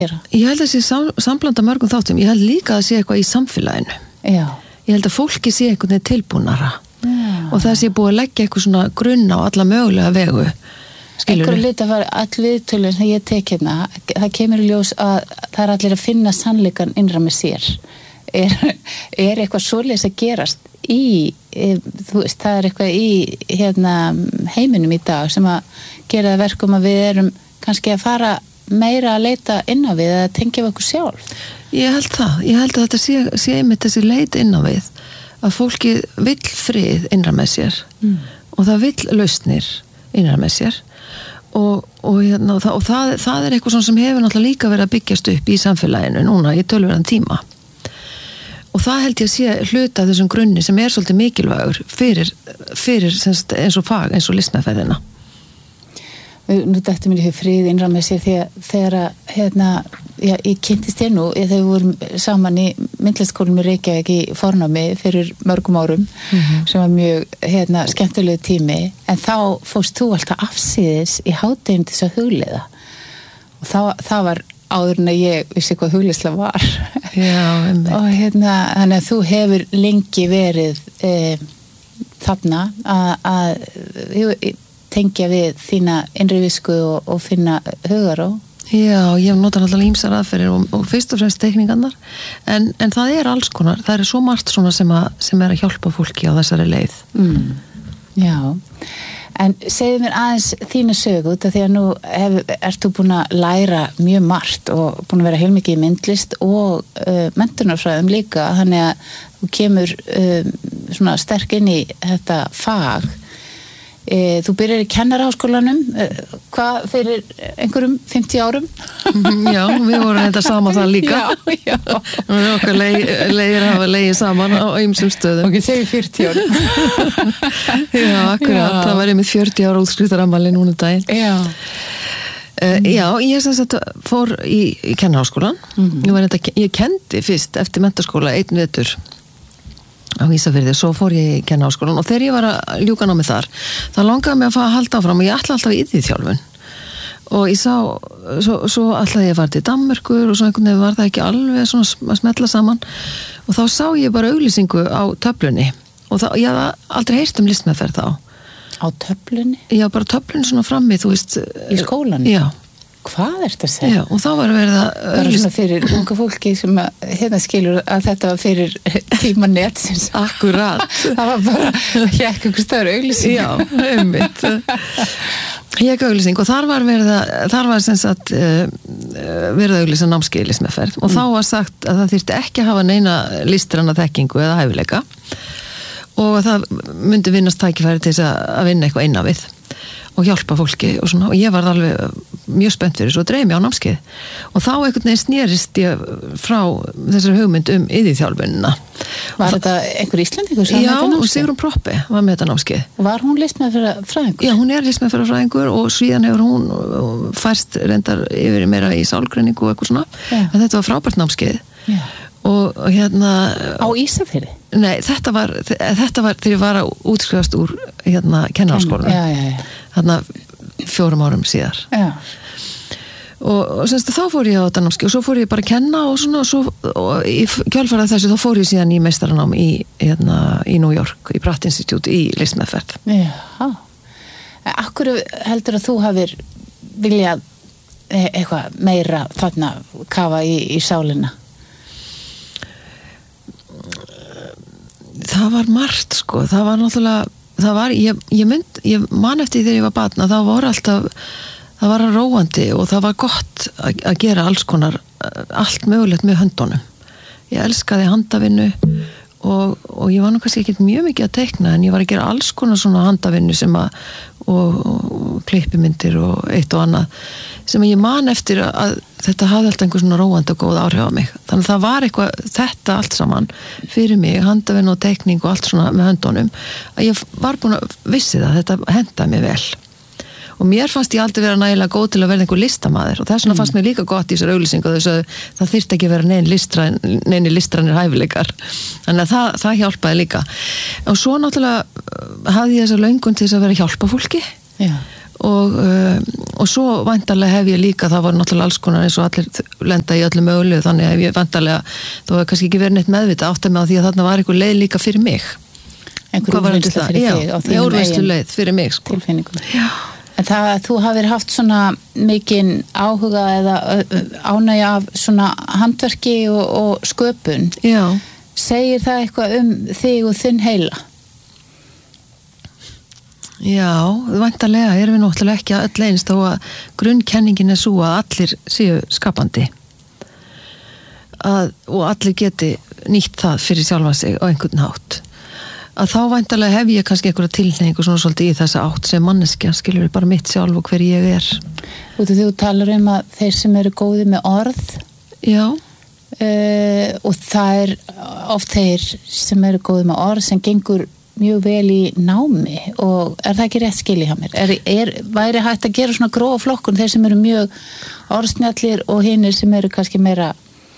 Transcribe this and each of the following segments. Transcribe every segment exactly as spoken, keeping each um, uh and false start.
Ég held að það sé sam, samblanda mörgum þáttum. Ég held líka að það sé eitthvað í samfélaginu. Já. Ég held að fólki sé einhvern veginn tilbúnara. Já. Og það sé búið að leggja eitthvað svona grunn á alla mögulega vegu. Einhverju hluti að fara all viðtölur sem ég tek hérna, það kemur í ljós að það er allir að finna sannleikan innra með sér. Er, er eitthvað svoleiðis að gerast í, þú veist, það er eitthvað í hérna, heiminum í dag sem að gera það verkum að við erum kannski að fara meira að leita inn á við að tengja við okkur sjálf. Ég held það, ég held að þetta sé, sé einmitt þessi leit inn á við að fólki vill frið innra með sér mm. og það vill lausnir innra með sér og, og, hérna, og, það, og það, það er eitthvað sem hefur náttúrulega líka verið að byggjast upp í samfélaginu núna í tölverðan tíma og það held ég að sé hluta af þessum grunni sem er svolítið mikilvægur fyrir, fyrir semst, eins og fag, eins og listmeðferðina. Nú dætti mér í frið innra með sér þegar, þegar að, hérna, já, ég kynntist þér nú, þegar við vorum saman í myndlistskólanum í Reykjavík í fornámi fyrir mörgum árum, mm-hmm. sem var mjög, hérna, skemmtilegu tími, en þá fórst þú alltaf afsíðis í hádeginu til þess að hugleiða. Og það, það var áður en að ég vissi hvað hugleysla var. Já, einmitt. Og hérna, þannig að þú hefur lengi verið e, þarna að, að tengja við þína innri visku og, og finna hugar á. Já, ég notar alltaf ýmsar aðferðir og, og fyrst og fremst tekníkarnar en, en það er alls konar, það er svo margt svona sem, að, sem er að hjálpa fólki á þessari leið. Mm. Já, en segðu mér aðeins þína sögu út af því að nú hef, ert þú búin að læra mjög margt og búin að vera heilmikið í myndlist og uh, menntunarfræðum líka, þannig að þú kemur uh, svona sterk inn í þetta fag. E, þú byrjar í kennaraháskólanum e, hvað fyrir einhverjum fimmtíu árum? Já, við vorum þetta saman það líka. Já, já. Við okkar leiðir hafa leiðið saman á ýmsum stöðum. Ok, segi fjörutíu árum. Já, akkurat. Já. Það var einmitt fjörutíu ára útskriftarafmæli núna daginn. Já. Uh, mm. Já, ég sem sagt fór í, í kennaraháskólan. Mm-hmm. Ég, var þetta, ég kendi fyrst eftir menntaskóla einn vetur á Ísafirði, svo fór ég í kennaraháskólan og þegar ég var að ljúka námið þar þá langaði mig að fara að halda áfram og ég ætla alltaf í iðjuþjálfun og ég sá, svo, svo ætlaði ég að fara til Danmerkur og svo einhvern veginn var það ekki alveg svona að smetla saman og þá sá ég bara auglýsingu á töflunni og þá, ég hafði aldrei heyrt um listmeðferð þá. Á töflunni? Já, bara töflunni svona frammi, þú veist. Í skólanum? Já. Hvað er þetta að segja? Já, og þá var verið að bara svona fyrir unga fólki sem að, hérna skilur að þetta var fyrir tíma netsins. Akkurat. Það var bara, ég ekki einhver stöður auglýsing. Já, einmitt. Ég ekki auglýsing og þar var verið að, þar var sem sagt uh, verið að auglýsa námskeiðlismeðferð og mm. þá var sagt að það þyrfti ekki að hafa neina listræna þekkingu eða hæfileika og að það myndi vinnast tækifæri til þess að vinna eitthvað innan við og hjálpa fólki og svona og ég var alveg mjög spennt fyrir svo dreif mér á námskeið og þá einhvern veginn snerist ég frá þessari hugmynd um iðjuþjálfunina. Var þetta einhver Íslendingur? Já, og Sigrún Proppi var með þetta námskeið. Og var hún listmeðferðarfræðingur? Já, hún er listmeðferðarfræðingur og síðan hefur hún færst reyndar yfir meira í sálgreiningu og eitthvað svona. Já. En þetta var frábært námskeið. Já. Og hérna á Ísafirði? Nei, þetta var þetta var þegar ég var að útskrifast úr hérna kennaraháskólanum. Já, já, já. Þarna fjórum árum síðar. Já. Og, og semst þá fór ég á þetta námskeið og svo fór ég bara að kenna og svona og svo og í kjölfarið þessu þá fór ég síðan í meistaranám í hérna í New York í Pratt Institute í listmeðferð. Já. Akkur heldur að þú hafir viljað eitthvað meira þarna kafa í, í sálina? Það var margt sko, það var náttúrulega það var, ég, ég mynd, ég man eftir þegar ég var barn að það voru alltaf það var róandi og það var gott að, að gera alls konar allt mögulegt með höndunum ég elskaði handavinnu og, og ég var nú kannski ekki mjög mikið að teikna en ég var að gera alls konar svona handavinnu sem að og, og klippimyndir og eitt og annað sem ég man eftir að þetta hafði alltaf einhver svona róandi og góð áhrif á mig þannig að það var eitthvað, þetta allt saman fyrir mig, handavinnu og teikning og allt svona með höndunum að ég var búin að vissi það, þetta hendaði mig vel og mér fannst ég aldrei vera nægilega góð til að verða einhver listamaður og þess vegna fannst mér líka gott í þessar auglýsingu þess að það þyrfti ekki að vera nein listræn, neini listrænir hæfileikar þannig að það, það hjálpaði líka og svo náttúrulega hafði ég þessa löngun til þess að vera að hjálpa fólki. Já. og, uh, og svo væntanlega hef ég líka, það var náttúrulega alls konar eins og allir lenda í öllu mögulegu, þannig hef ég væntanlega, þó hefur kannski ekki verið neitt meðvita átt með á því að þarna var einhver leið líka fyrir mig. Einhver úrvinnsla fyrir já, þig á þínum úrvinnslu leið fyrir mig sko. Tilfinningum. Já. En það að þú hafir haft svona mikinn áhuga eða ánægja af svona handverki og, og sköpun. Já. Segir það eitthvað um þig og þinn heila? Já, væntanlega erum við náttúrulega ekki öll eins þó að grunnkenningin er svo að allir séu skapandi að, og allir geti nýtt það fyrir sjálfa sig á einhvern hátt. Að þá væntanlega hef ég kannski einhverja tilhneigingu svona svolítið í þessa átt sem manneskja, skilur við bara mitt sjálf og hver ég er. Og þú talar um að þeir sem eru góði með orð. Já. Uh, og það er oft þeir sem eru góði með orð sem gengur mjög vel í námi og er það ekki rétt skil í hjá mér? Er, er, væri hægt að gera svona grófa flokkun þeir sem eru mjög orðsnjallir og hinir sem eru kannski meira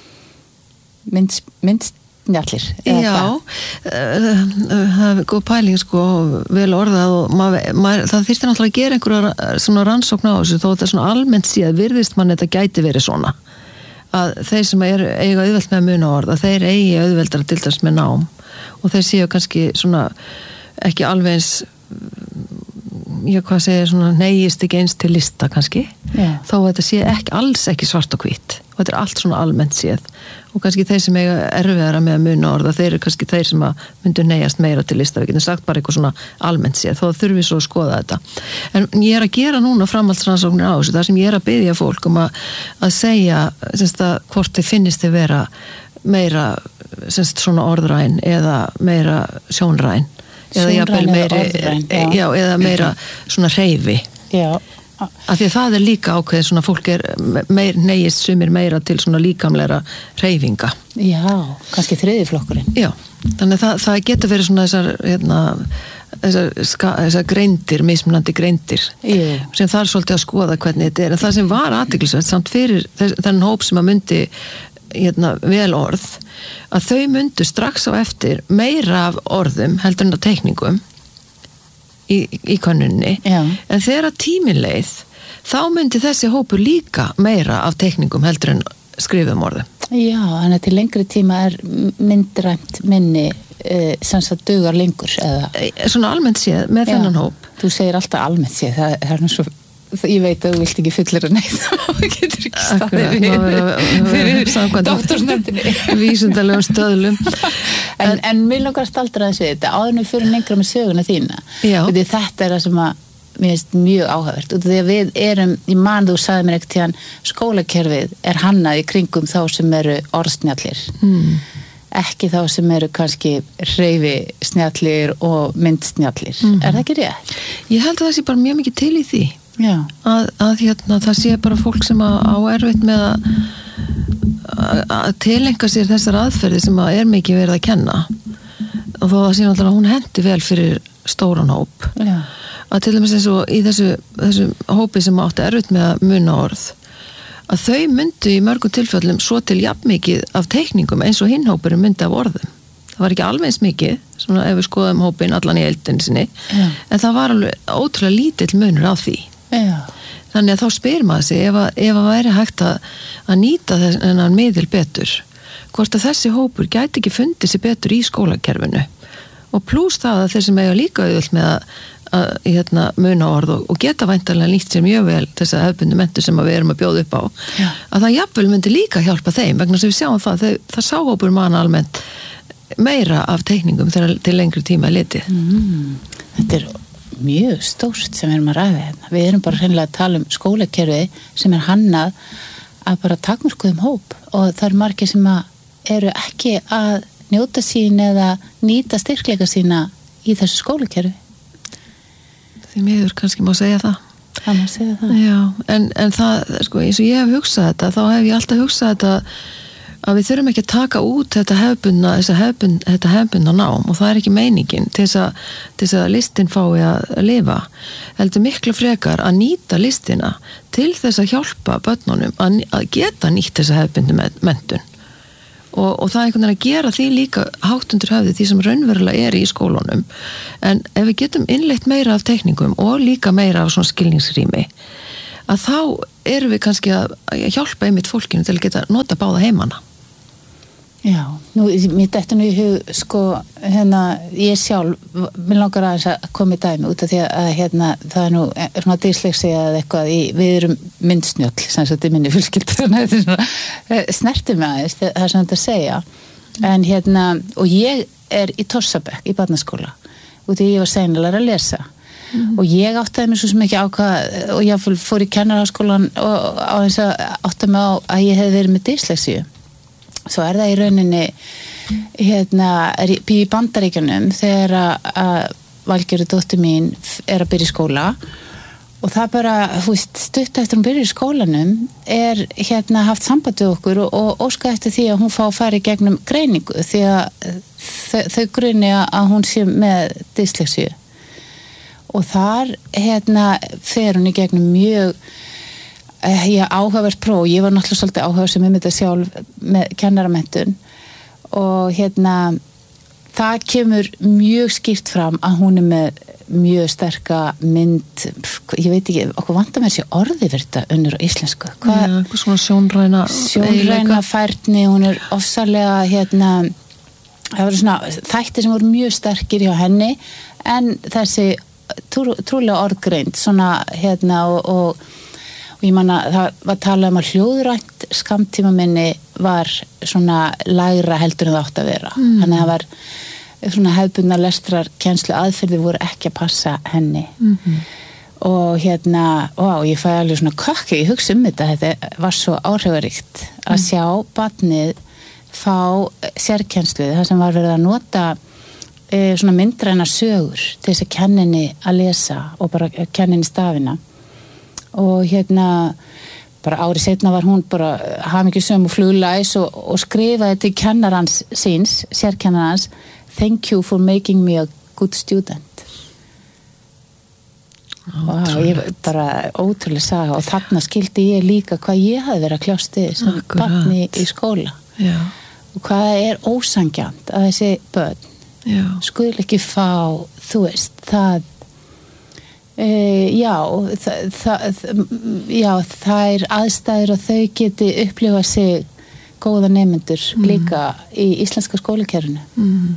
mynd, myndst njallir, já, það er góð pæling sko, vel orðað og maður, maður, það þyrfti náttúrulega að gera einhverja svona rannsókn á þessu þó þetta er svona almennt síðan virðist mann þetta gæti verið svona að þeir sem er, eiga auðvelt með að muna orð að þeir eigi auðveldara til þess með nám og þeir séu kannski svona ekki alveg eins ég hvað segir svona neyist ekki eins til lista kannski yeah. þó að þetta sé ekki, alls ekki svart og hvítt og þetta er allt svona almennt séð og kannski þeir sem eiga erfiðara með að muna orða þeir eru kannski þeir sem að myndu neyjast meira til lista, við getum sagt bara eitthvað svona almennt séð, þó þurfum við svo að skoða þetta en ég er að gera núna framhaldsrannsóknir á þessu, þar sem ég er að biðja fólk um að, að segja semst að hvort þeir finnist þeir vera meira semst svona orðræn eða meira sjónræn eða jafnvel meiri orðræn, já. Já, eða meira svona hreyfi já af því að það er líka ákveðið svona fólk er meir, neyist sumir meira til svona líkamleira hreyfinga já, kannski þriði flokkurinn já, þannig að það, það getur verið svona þessar hérna, þessar, ska, þessar greindir, mismunandi greindir Jú. sem það er svolítið að skoða hvernig þetta er en það sem var athyglisvert samt fyrir þennan hóp sem að myndi hérna, vel orð að þau myndu strax á eftir meira af orðum heldur en að teikningum í, í könnunni Já. en þegar að tíminn leið þá myndi þessi hópur líka meira af teikningum heldur en skrifum orðum Já, þannig að til lengri tíma er myndrænt minni e, sem sagt dugar lengur eða svona almennt séð með Já. þennan hóp Þú segir alltaf almennt séð, það, það er nú svo ég veit að þú vilt ekki fullir að neitt þá getur ekki staðið fyrir doktorsnefndinni vísindalegum stöðlum en, en mér langar að staldra þessu þetta áðurinn fyrir lengra með söguna þína Viti, þetta er það sem að mér finnst mjög áhugavert og því að við erum í mann þú sagði mér ekkert tíðan skólakerfið er hannað í kringum þá sem eru orðsnjallir mm. ekki þá sem eru kannski hreyfi snjallir og myndsnjallir mm. er það ekki rétt? Ég held að það sé bara mjög mikið til í því að, að hérna, það sé bara fólk sem að á erfitt með að, að tilenga sér þessar aðferði sem að er mikið verið að kenna og þó að sé náttúrulega að hún hendi vel fyrir stóran hóp Já. að til dæmis eins og í þessu, þessu hópi sem átti erfitt með að muna orð að þau myndu í mörgum tilfellum svo til jafn mikið af teikningum eins og hinn hópurinn myndi af orðum það var ekki alveg eins mikið svona ef við skoðum hópin allan í eldin sinni Já. en það var alveg ótrúlega lítill munur á því Já. þannig að þá spyr maður sig ef að, ef að væri hægt að, að nýta þennan miðil betur hvort að þessi hópur gæti ekki fundið sér betur í skólakerfinu og plús það að þeir sem eiga líka auðvöld með að, að hérna, muna orð og, og geta væntanlega nýtt sér mjög vel þess að hefbundu mentu sem að við erum að bjóða upp á Já. að það jafnvel myndi líka hjálpa þeim vegna sem við sjáum það, það, það sá hópur manna almennt meira af teikningum þegar til lengri tíma er litið mm. Þetta er mjög stórt sem við erum að ræða hérna. Við erum bara hreinlega að tala um skólakerfi sem er hannað að bara takmörkuðum hóp og það eru margir sem að eru ekki að njóta sín eða nýta styrkleika sína í þessu skólakerfi. Því miður kannski má segja það. Það má segja það. Já, en, en það, sko, eins og ég hef hugsað þetta, þá hef ég alltaf hugsað þetta að við þurfum ekki að taka út þetta hefbundna, þessa hefbund, þetta hefbundna nám og það er ekki meiningin til þess að, til þess að listin fái að lifa. Heldur miklu frekar að nýta listina til þess að hjálpa börnunum að, að geta nýtt þessa hefbundu menntun og, og það er einhvern veginn að gera því líka hátt undir höfði því sem raunverulega er í skólunum en ef við getum innleitt meira af teikningum og líka meira af svona skilningsrými að þá erum við kannski að hjálpa einmitt fólkinu til að geta nota báða heimana. Já, nú, mér dætti nú í hug, sko, hérna, ég sjálf, mér langar aðeins að koma í dæmi út af því að, hérna, það er nú svona dyslexía eða eitthvað í, við erum myndsnjöll, sem þetta er minni fjölskyldur, þannig að þetta er svona, snerti mig aðeins, það er svona þetta að segja, en hérna, og ég er í Torsabekk, í barnaskóla, út af því ég var seinlega að lesa, mm. og ég áttaði mig svo sem ekki ákvað, og ég fór í kennaraháskólan og á þess að áttaði mig á að ég hef verið með dyslexíu. Svo er það í rauninni hérna, er ég býð í Bandaríkjunum þegar að Valgerður dóttir mín er að byrja í skóla og það bara, þú veist, stutt eftir hún byrja í skólanum er hérna haft samband við okkur og, og óska eftir því að hún fá að fara í gegnum greiningu því að þau, þau grunni að hún sé með dyslexíu og þar hérna fer hún í gegnum mjög ég áhugavert próf, ég var náttúrulega svolítið áhuga sem um þetta sjálf með kennaramenntun og hérna það kemur mjög skýrt fram að hún er með mjög sterka mynd, ég veit ekki okkur vantar mér sér orði fyrir þetta unnur á íslensku. Hvað? Já, svona sjónræna sjónræna færni, hún er ofsalega hérna, það voru svona þættir sem voru mjög sterkir hjá henni en þessi trú, trúlega orðgreind svona hérna og, og og ég manna, það var talað um að hljóðrænt skammtímaminni var svona lægra heldur en það átt að vera. Mm. Þannig að það var svona hefðbundna lestrar kennslu aðferði voru ekki að passa henni. Mm-hmm. Og hérna, ó, ég fæ alveg svona kokki, ég hugsa um þetta, þetta var svo áhrifaríkt að mm. sjá barnið fá sérkennslu, það sem var verið að nota e, svona myndræna sögur til þess að kenninni að lesa og bara kenninni stafina. Og hérna bara árið seinna var hún bara hamingjusöm og fluglæs og, og skrifaði til kennarans síns, sérkennarans thank you for making me a good student og wow, ég bara ótrúlega saga og þarna skildi ég líka hvað ég hafði verið að kljást við sem barni í skóla. Já. Og hvað er ósanngjarnt að þessi börn Já. Skuli ekki fá þú veist, það Uh, já, það, það, já, það er aðstæður og þau geti upplifað sig góða nemendur mm. líka í íslenska skólakerfinu. Mm.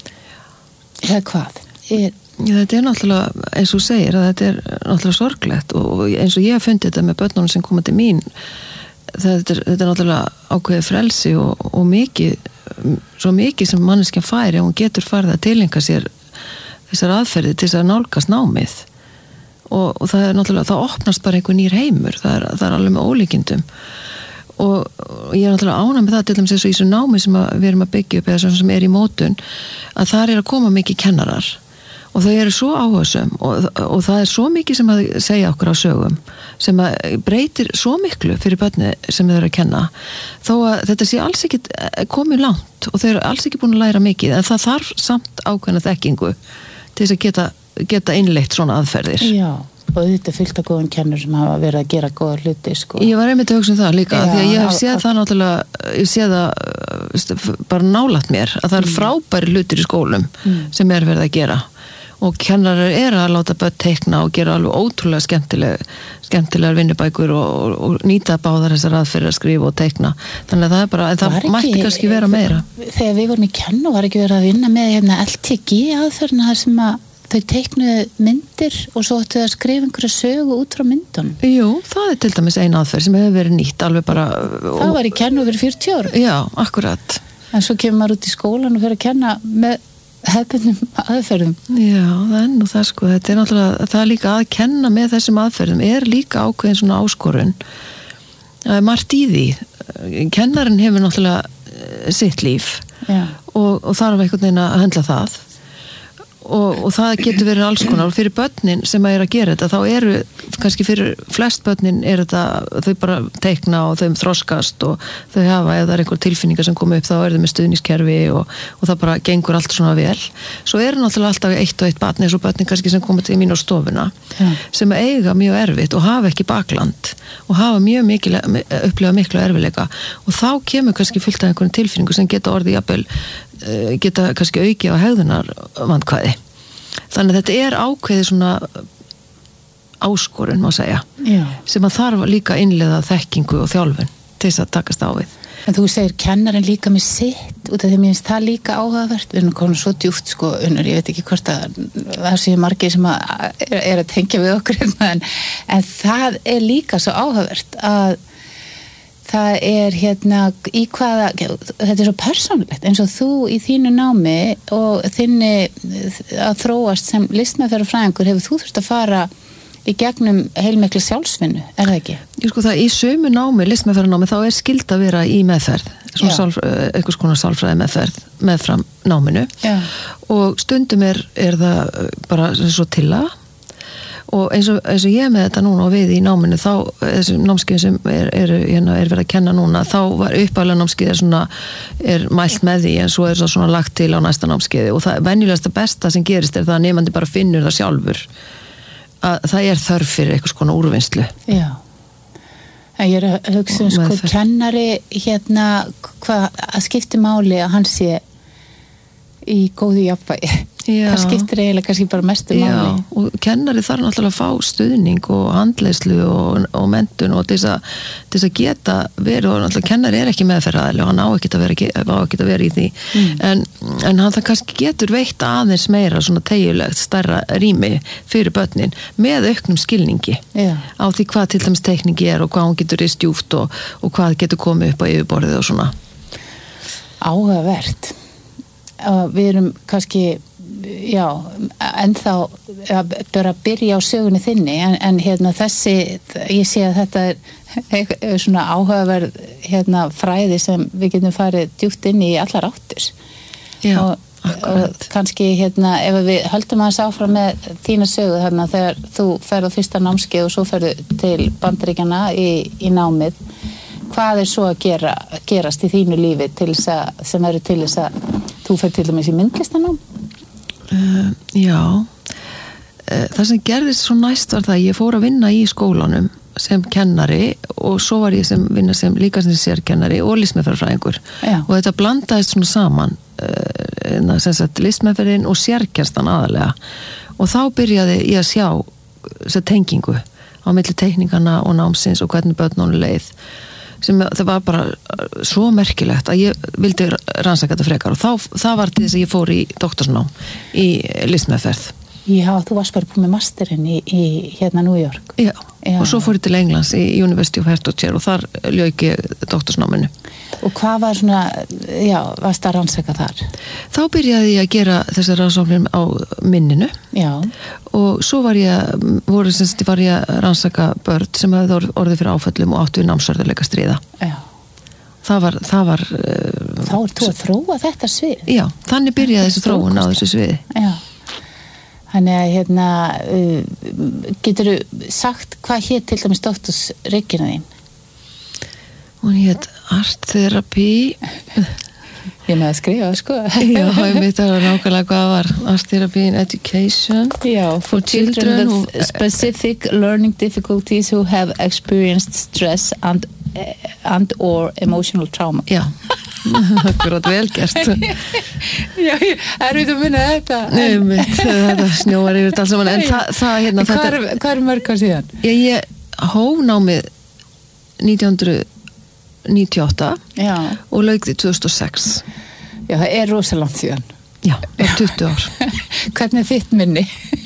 Eða hvað? Er... Já, þetta er náttúrulega, eins og segir, að þetta er náttúrulega sorglegt og eins og ég hef fundið þetta með börnunum sem koma til mín, þetta er, þetta er náttúrulega ákveðið frelsi og, og mikið, svo mikið sem manneskjan færi og hún getur farið að tilenga sér þessar aðferði til þess að nálgast námið. Og, og það er náttúrulega, það opnast bara einhver nýr heimur, það er, það er alveg með ólíkindum og, og ég er náttúrulega ánægð með það til dæmis eins og í þessu námi sem að, við erum að byggja upp eða sem er í mótun, að þar er að koma mikið kennarar og þau eru svo áhugasöm og, og það er svo mikið sem að segja okkur á sögum sem að breytir svo miklu fyrir börni sem þau eru að kenna þó að þetta sé alls ekki komið langt og þau eru alls ekki búin að læra mikið en það þarf samt ákveðna þekkingu til þess að geta geta innleitt svona aðferðir. Já, og þetta er fyllt af góðum kennur sem hafa verið að gera góða hluti, sko. Ég var einmitt að hugsa um það líka, Já, því að ég hef séð það náttúrulega, ég séð það bara nálægt mér, að það er frábæri hlutir í skólum mm. sem er verið að gera og kennarar er að láta börn teikna og gera alveg ótrúlega skemmtileg, skemmtilegar vinnubækur og, og, og nýta báðar þessar aðferðir að skrifa og teikna. Þannig að það er bara, það ekki, mætti kannski vera meira. Þegar við vorum í kennu var ekki verið að vinna með hérna, L T G aðferðina þar sem að þau teiknuðu myndir og svo ættu að skrifa einhverja sögu út frá myndunum. Jú, það er til dæmis ein aðferð sem hefur verið nýtt alveg bara... Og... Það var í kennu fyrir fjörutíu árum. Já, akkurat. En svo kemur maður út í skólan og fyrir að kenna með hefðbundnum aðferðum. Já, það er nú það sko. Þetta er náttúrulega, það er líka að kenna með þessum aðferðum er líka ákveðin svona áskorun. Það er margt í því. Kennarinn hefur náttúrulega sitt líf og, og þarf einhvern veginn að höndla það. og, og það getur verið alls konar og fyrir börnin sem að er að gera þetta þá eru, kannski fyrir flest börnin er þetta, þau bara teikna og þau þroskast og þau hafa, ef það er einhver tilfinningar sem koma upp þá er þau með stuðningskerfi og, og það bara gengur allt svona vel. Svo eru náttúrulega alltaf eitt og eitt barn eins og börnin kannski sem koma til mín á stofuna ja. Sem eiga mjög erfitt og hafa ekki bakland og hafa mjög mikil, upplifa miklu erfileika og þá kemur kannski fullt af einhverjum tilfinningu sem geta orðið jafnvel geta kannski aukið á hegðunar vandkvæði. Þannig að þetta er ákveðið svona áskorun má segja Já. Sem að þarf líka innleiða þekkingu og þjálfun til þess að takast á við. En þú segir kennarinn líka með sitt út af því að mér finnst það líka áhugavert við erum komin svo djúpt sko unnur, ég veit ekki hvort að það sé margir sem að er, er að tengja við okkur en, en það er líka svo áhugavert að það er hérna í hvaða, þetta er svo persónulegt eins og þú í þínu námi og þinni að þróast sem listmeðferðarfræðingur hefur þú þurft að fara í gegnum heilmikla sjálfsvinnu, er það ekki? Ég sko það, í sömu námi, listmeðferðarnámi, þá er skylt að vera í meðferð, svona sálf, einhvers konar sálfræði meðferð, meðfram náminu Já. Og stundum er, er það bara svo til að og eins og, eins og ég með þetta núna og við í náminu þá, þessi námskeið sem er, er, hérna, er verið að kenna núna þá var uppálega námskeið er svona er mælt með því en svo er það svona lagt til á næsta námskeiði og það venjulegasta besta sem gerist er það að nemandi bara finnur það sjálfur að það er þörf fyrir eitthvað svona úrvinnslu Já, en ég er að hugsa um sko kennari hérna hvað að skipti máli að hann sé í góðu jafnvægi Já. Það skiptir eiginlega kannski bara mestu máli Já, og kennari þarf náttúrulega að fá stuðning og handleiðslu og, og mentun og til þess að geta verið og náttúrulega kennari er ekki meðferðaðileg og hann á ekki að vera, á ekki að vera í því mm. en, en hann það kannski getur veitt aðeins meira svona tegjulegt stærra rými fyrir börnin með auknum skilningi Já. Á því hvað til dæmis tekningi er og hvað hún getur rist djúpt og, og hvað getur komið upp á yfirborðið og svona Áhugavert og við erum kannski já, ennþá að bara byrja á sögunni þinni en, en hérna þessi, ég sé að þetta er, er svona áhugaverð hérna fræði sem við getum farið djúpt inn í allar áttir Já, og, og kannski hérna ef við höldum að áfram með þína sögu þarna þegar þú ferð á fyrsta námskeið og svo ferðu til Bandaríkjanna í, í námið hvað er svo að gera, gerast í þínu lífi til þess að, sem eru til þess að þú fer til dæmis í myndlistanám? Uh, já, uh, það sem gerðist svo næst var það að ég fór að vinna í skólanum sem kennari og svo var ég sem vinna sem líka sem sérkennari og listmeðferðarfræðingur og þetta blandaðist svona saman uh, sem sagt listmeðferðin og sérkennslan aðalega og þá byrjaði ég að sjá þessa tengingu á milli teikningana og námsins og hvernig börnunum leið sem það var bara svo merkilegt að ég vildi rannsaka þetta frekar og þá, það var til þess að ég fór í doktorsnám í listmeðferð Já, þú varst bara búin með masterinn í, í hérna New York Já, Já, og svo fór ég til Englands í University of Hertfordshire og þar lauk ég doktorsnáminu Og hvað var svona, já, varst að rannsaka þar? Þá byrjaði ég að gera þessar rannsóknir á minninu Já. Og svo var ég, voru semst, var ég að rannsaka börn sem hafði orðið fyrir áföllum og áttu við námsörðuleika stríða. Já. Það var, það var... Þá er þú að þróa þetta svið? Já, þannig byrjaði þessi þróun á þessu sviði. Já. Þannig að hérna, getur þú sagt hvað hér til dæmis doktorsritgerðin þín? Hún hét Art Therapy Ég með að skrifa, sko Já, ég veit að nákvæmlega hvað var Art Therapy in Education Já, for, for children, children with who, specific learning difficulties who have experienced stress and, and or emotional trauma Já, akkurat vel gert Já, er við að minna þetta Nei, mitt, þetta snjóar yfir allt saman en það, það hérna Hvað er, hvað er mörg hvað síðan? Ég, ég hóf námið nítján hundruð níutíu og átta Já. Og lauk því tvö þúsund og sex Já, það er rosalangt síðan Já, það er tuttugu ár Hvernig er þitt minni?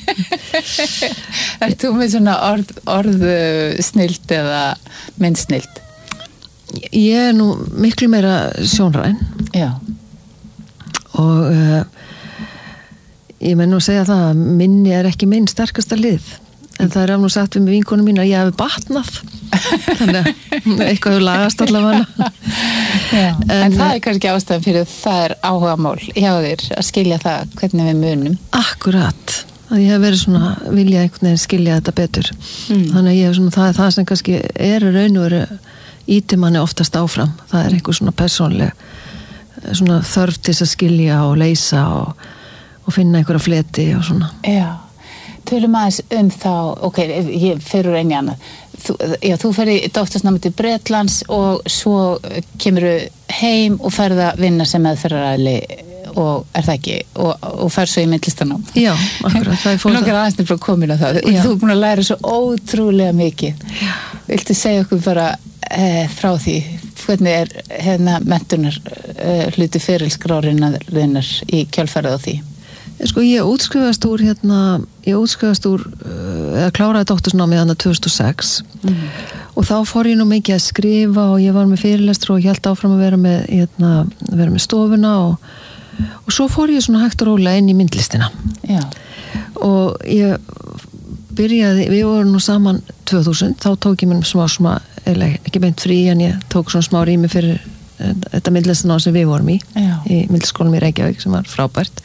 Er þú með svona orð, orð snilt eða myndsnilt? Ég er nú miklu meira sjónræn Já Og uh, ég menn nú að segja það að minni er ekki minn sterkasta lið En það er af nú sagt við með vinkonum mín að ég hefði batnað. Þannig að eitthvað hefur lagast allavega. Já, en, en það er kannski ástæðan fyrir það er áhugamál hjá þér að skilja það hvernig við munum. Akkurat, að ég hef verið svona vilja einhvern veginn skilja þetta betur mm. þannig að ég hef svona, það er það sem kannski er raun og veru íti manni oftast áfram, það er einhver svona persónleg svona þörf til að skilja og leysa og, og finna einhverja fleti og svona. Já, tölum aðeins um þá, ok, ég fer úr einu annað. Þú, já, þú fer í doktorsnámi til Bretlands og svo kemur heim og ferð að vinna sem meðferðaræðli og er það ekki og, og fer svo í myndlistanám. Já, akkurat, það er fór það. Nókar aðeins nefnilega komin á það. Já. Þú er búin að læra svo ótrúlega mikið. Já. Viltu segja okkur bara eh, frá því hvernig er hérna menntunar eh, hluti ferilskrárinnar í kjölfarið á því? Sko ég útskrifast úr hérna, ég útskrifast úr eða kláraði doktorsnámið þarna tvö þúsund og sex mm. og þá fór ég nú mikið að skrifa og ég var með fyrirlestur og ég held áfram að vera með hérna, vera með stofuna og, og svo fór ég svona hægt og rólega inn í myndlistina. Já. Og ég byrjaði, við vorum nú saman tvö þúsund, þá tók ég mér smá smá, eða ekki beint frí en ég tók svona smá rými fyrir þetta myndlistina sem við vorum í, Já. Í myndlistaskólanum í Reykjavík sem var frábært.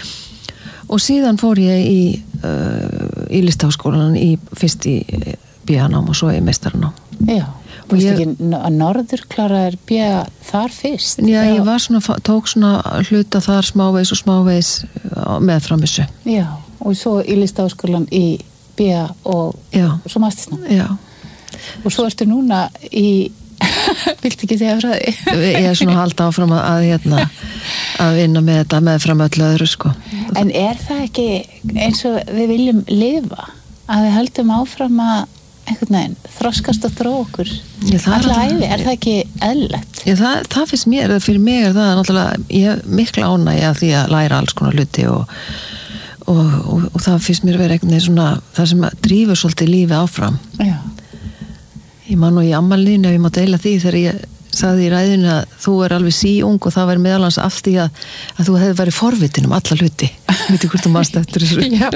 Og síðan fór ég í, uh, í listaháskólan í, fyrst í B-nám og svo í meistaranám. Já, og ég ekki að norður kláraðir B þar fyrst? Já, ég var svona, tók svona hluta þar smávegis og smávegis meðfram þessu. Já, og svo í listaháskólan í B og Já. Svo mastersnám? Já. Og svo ertu núna í viltu ekki segja frá því? Ég er svona að halda áfram að, að, hérna, að vinna með þetta meðfram öllu öðru sko. En er það ekki eins og við viljum lifa? Að við höldum áfram að einhvern veginn þroskast og þró okkur alla ævi, er það ekki eðlilegt? Já, það, það finnst mér, fyrir mig er það náttúrulega, ég hef mikla ánægja því að læra alls konar hluti og, og, og, og það finnst mér verið einhvern veginn svona það sem drífur svolítið lífið áfram. Já. Ég man nú í ammælinu ef ég má deila því þegar ég sagði í ræðinu að þú er alveg síung og það væri meðalans af því að, að þú hefði verið forvitin um alla hluti. Veitu hvort þú mást eftir þessu? Já,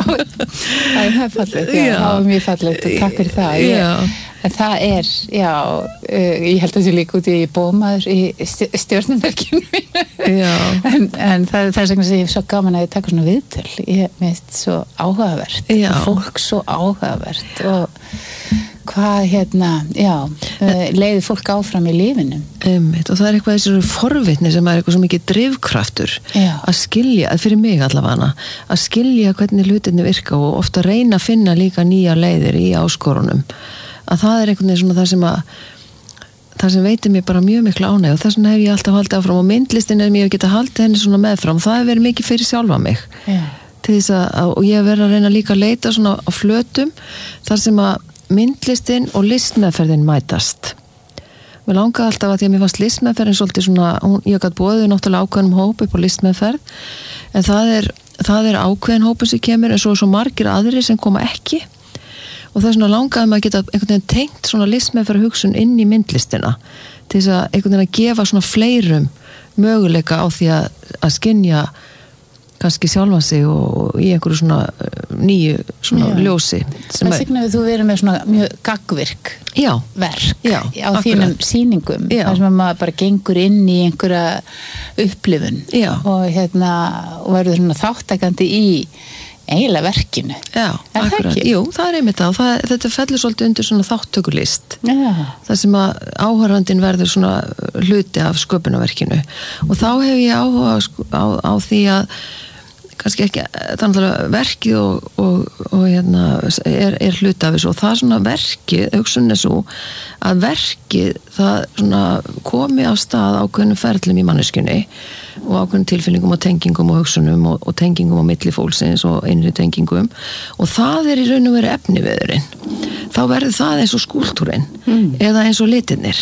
það er fallegt, já, það var mjög fallegt og takk fyrir það. Ég, en það er, já, uh, ég held að það sé líka út í bómaður í stjórnumverkinu mínu. Já. En, en það, það er svona sem ég er svo gaman að ég taka svona viðtöl. Ég meist svo áhugavert. Já. Fólk svo áhugavert og hvað hérna, já, leiði fólk áfram í lífinu. Einmitt, og það er eitthvað þessi forvitni sem er eitthvað svo mikið drifkraftur já. Að skilja, fyrir mig allavega, að skilja hvernig hlutinni virka og ofta reyna að finna líka nýja leiðir í áskorunum. Að það er einhvern veginn svona það sem að það sem veitir mér bara mjög miklu ánægju og þess vegna hef ég alltaf haldið áfram og myndlistin er mér að geta haldið henni svona meðfram. Það hefur verið mikið fyrir sjálfa mig. Já. Til þess að, og ég hef verið að reyna líka að leita svona á flötum þar sem að myndlistin og listmeðferðin mætast. Mér langaði alltaf að því að mér fannst listmeðferðin svolítið svona, hún, ég gæti boðið náttúrulega ákveðnum hóp upp á listmeðferð, en það er, það er ákveðin hópur sem kemur en svo er svo margir aðrir sem koma ekki og það er svona langaði maður að geta einhvern veginn tengt svona listmeðferð hugsun inn í myndlistina til þess að einhvern veginn að gefa svona fleirum möguleika á því að, að skynja kannski sjálfa sig og í einhverju svona nýju svona já. Ljósi. Það signaði þú verið með svona mjög gaggvirk já. Verk já, á akkurat. Þínum sýningum já. Þar sem maður bara gengur inn í einhverja upplifun já. Og hérna og verður svona þáttakandi í eiginlega verkinu. Já, er akkurat. Það Jú, það er einmitt það. það þetta fellur svolítið undir svona þáttökulist. Já. Það sem að áhorfandinn verður svona hluti af sköpunarverkinu og þá hef ég áhuga á, á því að kannski ekki, þannig að verkið og, og, og hérna, er, er hluti af þessu og það svona verkið, hugsun er svo að verkið það svona komi á stað ákveðnum ferlum í manneskjunni og ákveðnum tilfinningum og tengingum og hugsunum og, og tengingum á milli fólksins og innri tengingum og það er í raun og veru efniviðurinn. Þá verður það eins og skúltúrin mm. eða eins og litirnir.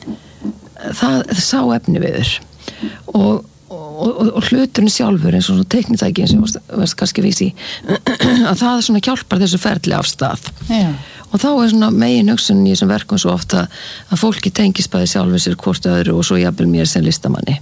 Það, það sá efniviður og Og, og, og hluturinn sjálfur eins og svona teiknitæki sem verðst kannski vísi að það svona hjálpar þessu ferli af stað já. Og þá er svona megin hugsunin í þessum verkum svo ofta að fólki tengist bæði sjálfur sér hvort öðru og svo jafnvel mér sem listamanni.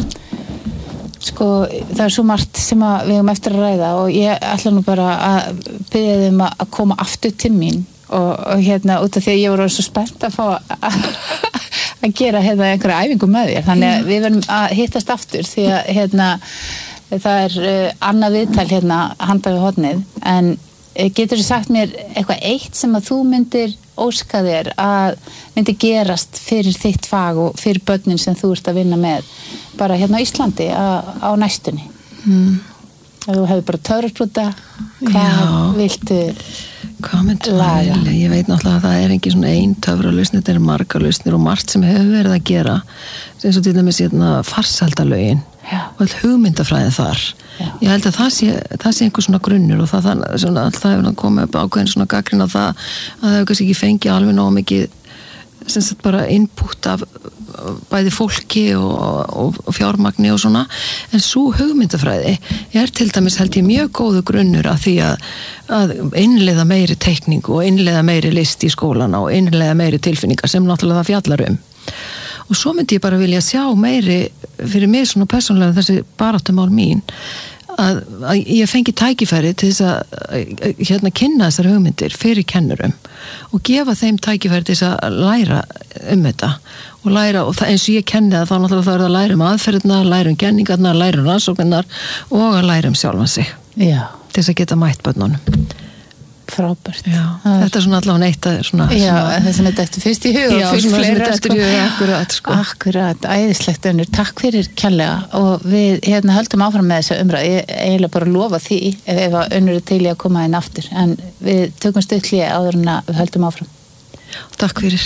Sko það er svo margt sem að við höfum eftir að ræða og ég ætla nú bara að biðja þeim að koma aftur til mín og, og hérna út af því að ég voru svo spennt að fá að að gera hérna einhverja æfingu með þér, þannig að við verðum að hittast aftur því að hérna það er uh, annað viðtal hérna handa við hornið, en uh, getur þú sagt mér eitthvað eitt sem að þú myndir óska þér að myndi gerast fyrir þitt fag og fyrir börnin sem þú ert að vinna með bara hérna á Íslandi á, á næstunni? Mm. Þú hefur bara töfraklúta, hvað viltu hvað myndu laga? Ég veit náttúrulega að það er ekki svona ein töfralausn, þetta er margar lausnir og margt sem hefur verið að gera, eins og til dæmis hérna farsældarlögin og all hugmyndafræðin þar. Já. Ég held að það sé, það sé einhver svona grunnur og það, það, svona, það hefur komið upp ákveðin svona gagnrýni á það að það hefur kannski ekki fengið alveg nóg mikið sem sagt bara input af bæði fólki og, og, og fjármagni og svona, en svo hugmyndafræði er til dæmis held ég mjög góðu grunnur að því að, að innleiða meiri teikningu og innleiða meiri list í skólana og innleiða meiri tilfinningar sem náttúrulega það fjallar um. Og svo myndi ég bara vilja sjá meiri fyrir mig svona persónulega þessi baráttumál mín að, að ég fengi tækifæri til þess að hérna kynna þessar hugmyndir fyrir kennurum og gefa þeim tækifæri til þess að læra um þetta og læra, og það, eins og ég kenni það þá náttúrulega það er að læra um aðferðirnar, læra um kenningarnar, læra um rannsóknirnar og að læra um sjálfan sig. Já. Til þess að geta mætt börnunum. Frábært. Já, það þetta er svona allavega neitt að svona... Já, það sem þetta eftir fyrst í hug já, og fyrst fleira, sko. Já, akkurat, sko. Akkurat, æðislegt önnur. Takk fyrir kærlega og við hérna höldum áfram með þessa umræð. Ég eiginlega bara lofa því ef, ef að önnur er til í að koma inn aftur, en við tökum stuttli áður en að við höldum áfram. Takk fyrir.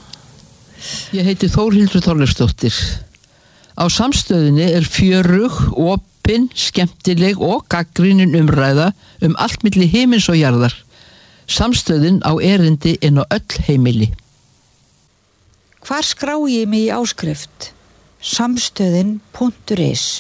Ég heiti Þórhildur Þorleifsdóttir. Á Samstöðinni er fjörug, opin, skemmtileg og gagnrýnin umræða um allt milli himins og jarðar. Samstöðin á erindi inn á öll heimili. Hvar skrái ég mig í áskrift? Samstöðin punktur is.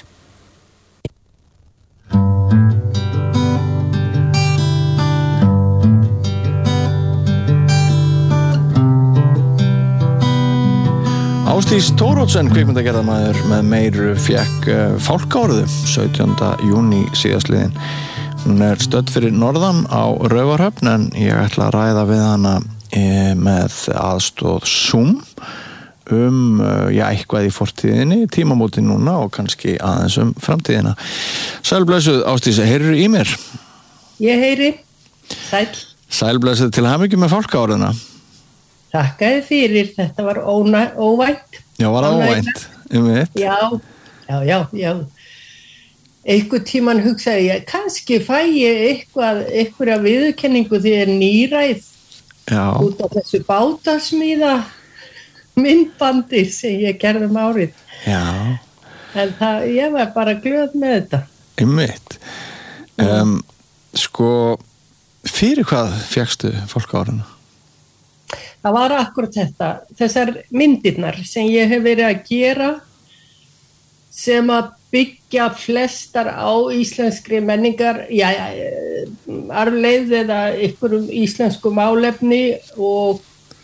Ásdís Thoroddsen, kvikmyndagerðarmaður með meiru, fékk uh, fálkaorðu sautjánda júní síðastliðinn. Hún er stödd fyrir norðan á Raufarhöfn en ég ætla að ræða við hana e, með aðstoð Zoom um já, eitthvað í fortíðinni, tímamóti núna og kannski aðeins um framtíðina. Sælblessuð, Ásdís, heyrirðu í mér? Ég heyri. Sæl. Sælblessuð, til hamingju með fálkaorðuna. Takkaði fyrir, þetta var óna, óvænt. Já, var óvænt, um mitt. Já, já, já, já. Einhver tíman hugsaði ég, kannski fæ ég eitthvað, einhverja viðurkenningu því ég er nýræð já. Út af þessu bátasmíða myndbandi sem ég gerði um árið. Já. En það, ég var bara glöð með þetta. Einmitt. Um, sko, fyrir hvað fékkstu fálkaorðuna? Það var akkurat þetta, þessar myndirnar sem ég hef verið að gera sem að byggja flestar á íslenskri menningar, já, arfleifð eða einhverjum íslensku málefni og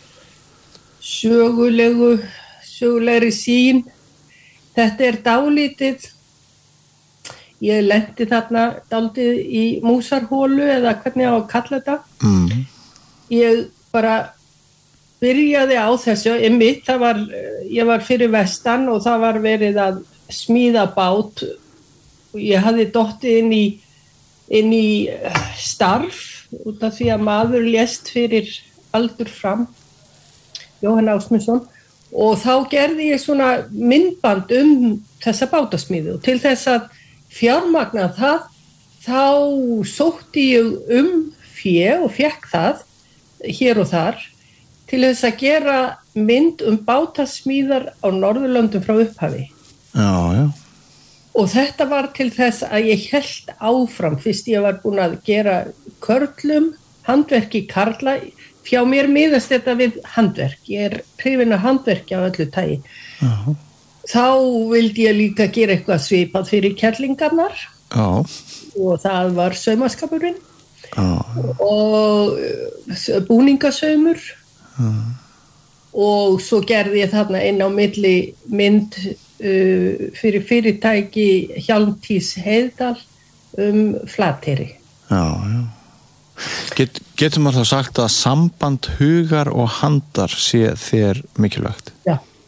sögulegu, sögulegri sýn. Þetta er dálítið, ég lenti þarna dálítið í músarhólu eða hvernig ég á að kalla þetta. Mm. Ég bara byrjaði á þessu, einmitt, það var, ég var fyrir vestan og það var verið að smíða bát og ég hafði dottið inn í, inn í starf út af því að maður lést fyrir aldur fram, Jóhann Ásmundsson, og þá gerði ég svona myndband um þessa bátasmíðu og til þess að fjármagna það, þá sótti ég um fé og fékk það hér og þar til þess að gera mynd um bátasmíðar á Norðurlöndum frá upphafi. Já, já. Og þetta var til þess að ég hélt áfram fyrst ég var búin að gera körlum, handverki karla. Fjá mér miðast þetta við handverk. Ég er hrifin af handverki á öllu tagi. Já. Þá vildi ég líka gera eitthvað svipað fyrir kellingarnar. Já. Og það var saumaskapurinn. Já. Og búningasaumur. Já. Og svo gerði ég þarna inn á milli mynd uh, fyrir fyrirtæki Hjálmtís Heiðdal um Flateyri. Já, já. Get, getur maður þá sagt að samband hugar og handar sé þér mikilvægt? Já,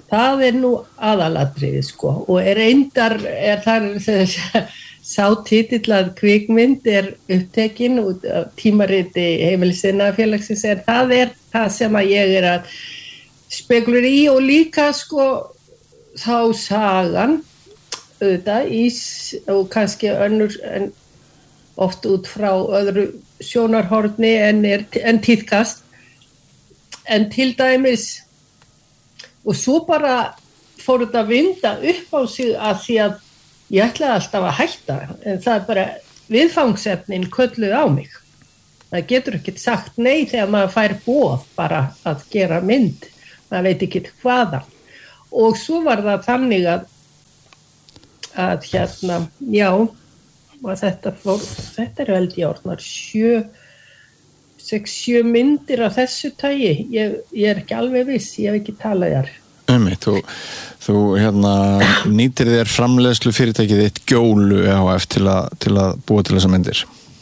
það er nú aðalatriði sko og er eindar er þar sá titill að kvikmynd er upptekin út af tímariti heimilisinafélagsins en það er það sem að ég er að spekulera í og líka sko þá sagan auðvitað ís og kannski önnur en oft út frá öðru sjónarhorni en, er, en tíðkast en til dæmis og svo bara fór þetta að vinda upp á sig að því að ég ætlaði alltaf að hætta en það er bara viðfangsefnin kölluð á mig. Það getur ekkert sagt nei þegar maður fær boð bara að gera mynd. Maður veit ekki hvaða. Og svo var það þannig að að hérna, já, og þetta fór, þetta er veldi orðnar sjö, sex, sjö myndir af þessu tagi. Ég, ég er ekki alveg viss, ég hef ekki talað þar. Einmitt, þú, þú hérna, nýtir þér framleiðslu fyrirtækið þitt Gjólu E H F til, a, til að búa til þessa myndir?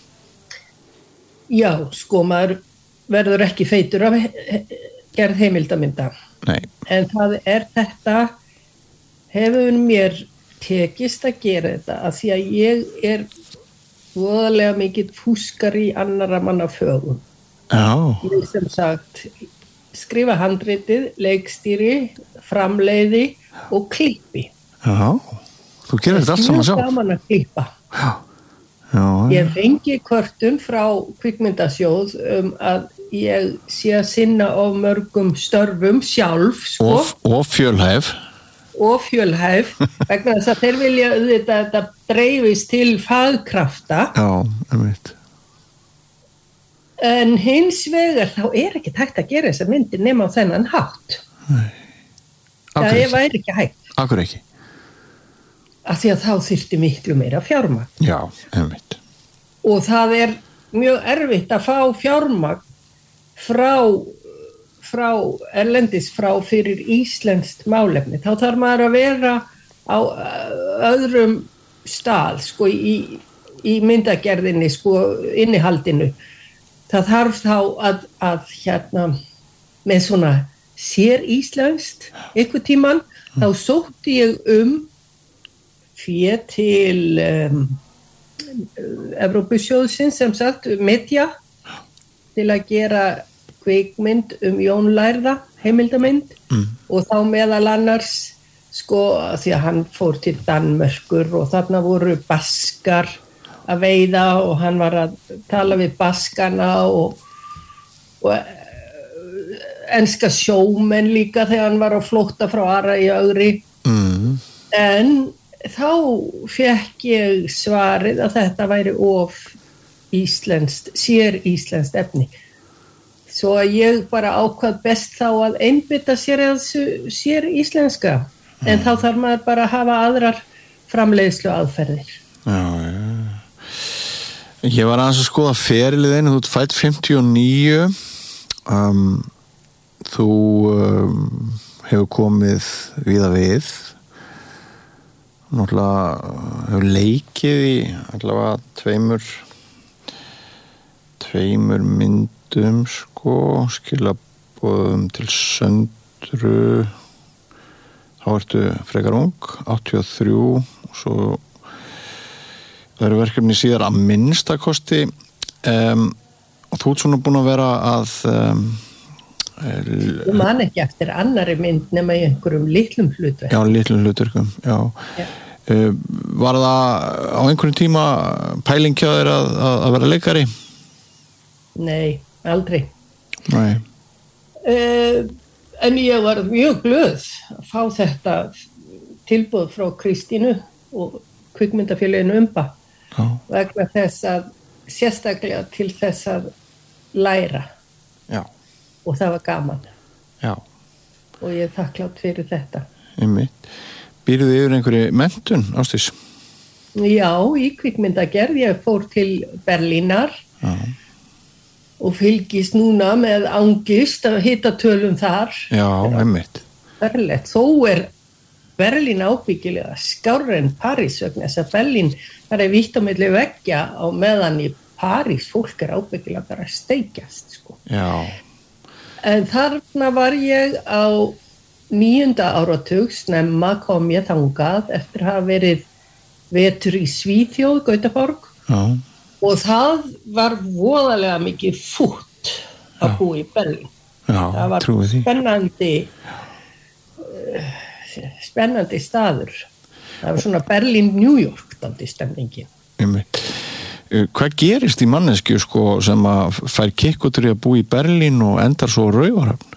Já, sko maður verður ekki feitur af gerð heimildamynda. Nei. En það er þetta, hefur mér tekist að gera þetta að því að ég er voðalega mikið fúskari í annarra manna fögum. Já. Ég sem sagt skrifa handritið, leikstýri, framleiði og klippi. Já, þú gerir þetta allt saman sjálf. Það er gaman að klippa. Já. Já. Ég fengi kvörtun frá kvikmyndasjóð um að ég sé að sinna á mörgum störfum sjálf, sko. Og, og fjölhæf. Og fjölhæf, vegna þess að þeir vilja auðvitað að þetta dreifist til fagkrafta. Já, einmitt. En hins vegar þá er ekki hægt að gera þessa myndir nema á þennan hátt. Nei. Það er væri ekki hægt. Akkur ekki? Af því að þá þyrfti miklu meira fjármagn. Já, einmitt. Og það er mjög erfitt að fá fjármagn frá, frá erlendis frá fyrir íslenskt málefni. Þá þarf maður að vera á öðrum stað, sko, í, í myndagerðinni, sko, innihaldinu. Það þarf þá að, að hérna, með svona sér íslenskt, einhver tíman, þá sótti ég um fé til um, Evrópusjóðsins, sem sagt, Media, til að gera kvikmynd um Jón Lærða, heimildamynd, mm. og þá meðal annars, sko, því að hann fór til Danmörkur og þarna voru baskar að veiða og hann var að tala við baskana og, og enska sjómenn líka þegar hann var á flótta frá Ara í Ögri. Mm. En þá fekk ég svarið að þetta væri of íslenskt, sér íslenskt efni. Svo að ég bara ákvað best þá að einbytta sér að sér íslenska. Mm. En þá þarf maður bara að hafa aðrar framleiðslu aðferðir. Já, já. Ég var aðeins að skoða ferilið einu, þú ert fædd fimmtíu og níu, um, þú um, hefur komið víða við, náttúrulega hefur leikið í allavega tveimur, tveimur myndum, sko, skilaboðum til söndru, þá ertu frekar ung, áttatíu og þrjú, og svo það eru verkefni síðar að minnstakosti um, og þú ert svona búin að vera að um, Þú man ekki eftir annari mynd nema í einhverjum litlum hlutverkum. Já, litlum hlutverkum, já. já. Uh, var það á einhverjum tíma pæling hjá þér að, að vera leikari? Nei, aldrei. Nei. Uh, en ég var mjög glöð að fá þetta tilboð frá Kristínu og kvikmyndafélaginu Umba. Já. Vegna þess að sérstaklega til þess að læra. Já. Og það var gaman. Já. Og ég er þakklátt fyrir þetta. Einmitt. Býrðu þið yfir einhverju menntun, Ásdís? Já, í kvikmyndagerð. Ég fór til Berlínar. Já. Og fylgist núna með angist að hitta tölum þar. Já, einmitt. Berlett. Þó er Berlín ábyggilega skárri en París vegna þess að Berlín það er vítt á milli veggja á meðan í París fólk er ábyggilega bara að steikjast, sko. Já. En þarna var ég á níunda áratug snemma kom ég þangað eftir að hafa verið vetur í Svíþjóð, Gautaborg. Já. Og það var voðalega mikið fútt að búa í Berlín. Já, það var spennandi uh, spennandi staður. Það var svona Berlín-New York daldi stemningin. Hvað gerist í mannesku sko, sem að fær kikkutur í að búa í Berlín og endar svo Raufarhöfn?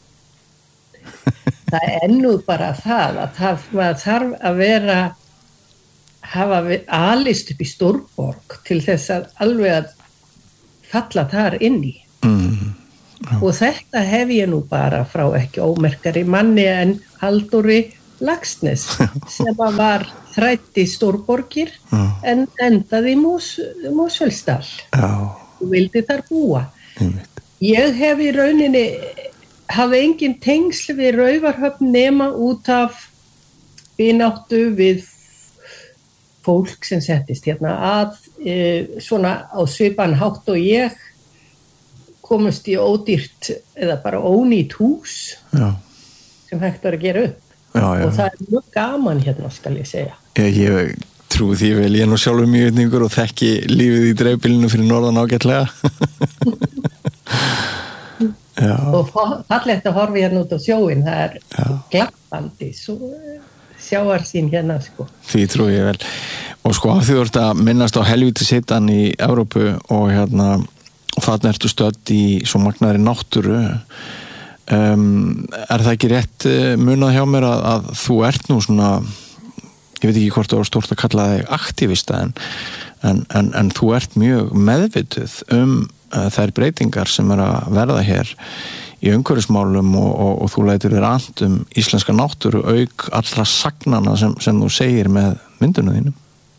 Það er nú bara það að það, maður þarf að vera hafa alist upp í stórborg til þess að alveg að falla þar inn í. Mm, og þetta hef ég nú bara frá ekki ómerkari manni en Halldóri Laxness sem var þrætt í stórborgir já. En endaði í Mós, Mosfellsdal og vildi þar búa. Einmitt. Ég hef í rauninni hafi engin tengsl við Raufarhöfn nema út af vináttu við fólk sem settist hérna að e, svona á svipan hátt og ég komust í ódýrt eða bara ónýtt hús já. Sem hægt var að gera upp já, já. Og það er mjög gaman hérna skal ég segja. Ég, ég trú því vel, ég er nú sjálfur mjögutningur og þekki lífið í dreifbýlinu fyrir norðan ágætlega. Og fallegt að horfa hérna út á sjóin, það er já. Glappandi svo sjáar sín hérna sko. Því trú ég vel. Og sko af því þú ert að minnast á helvítishitann í Evrópu og hérna og þarna ertu stödd í svo magnaðri náttúru. Um, er það ekki rétt munað hjá mér að, að þú ert nú svona, ég veit ekki hvort það var stórt að kalla þig aktivista en, en, en, en þú ert mjög meðvituð um uh, þær breytingar sem er að verða hér í umhverfismálum og, og, og þú lætur þér and um íslenska náttúru auk allra sagnana sem, sem þú segir með myndunum þínum.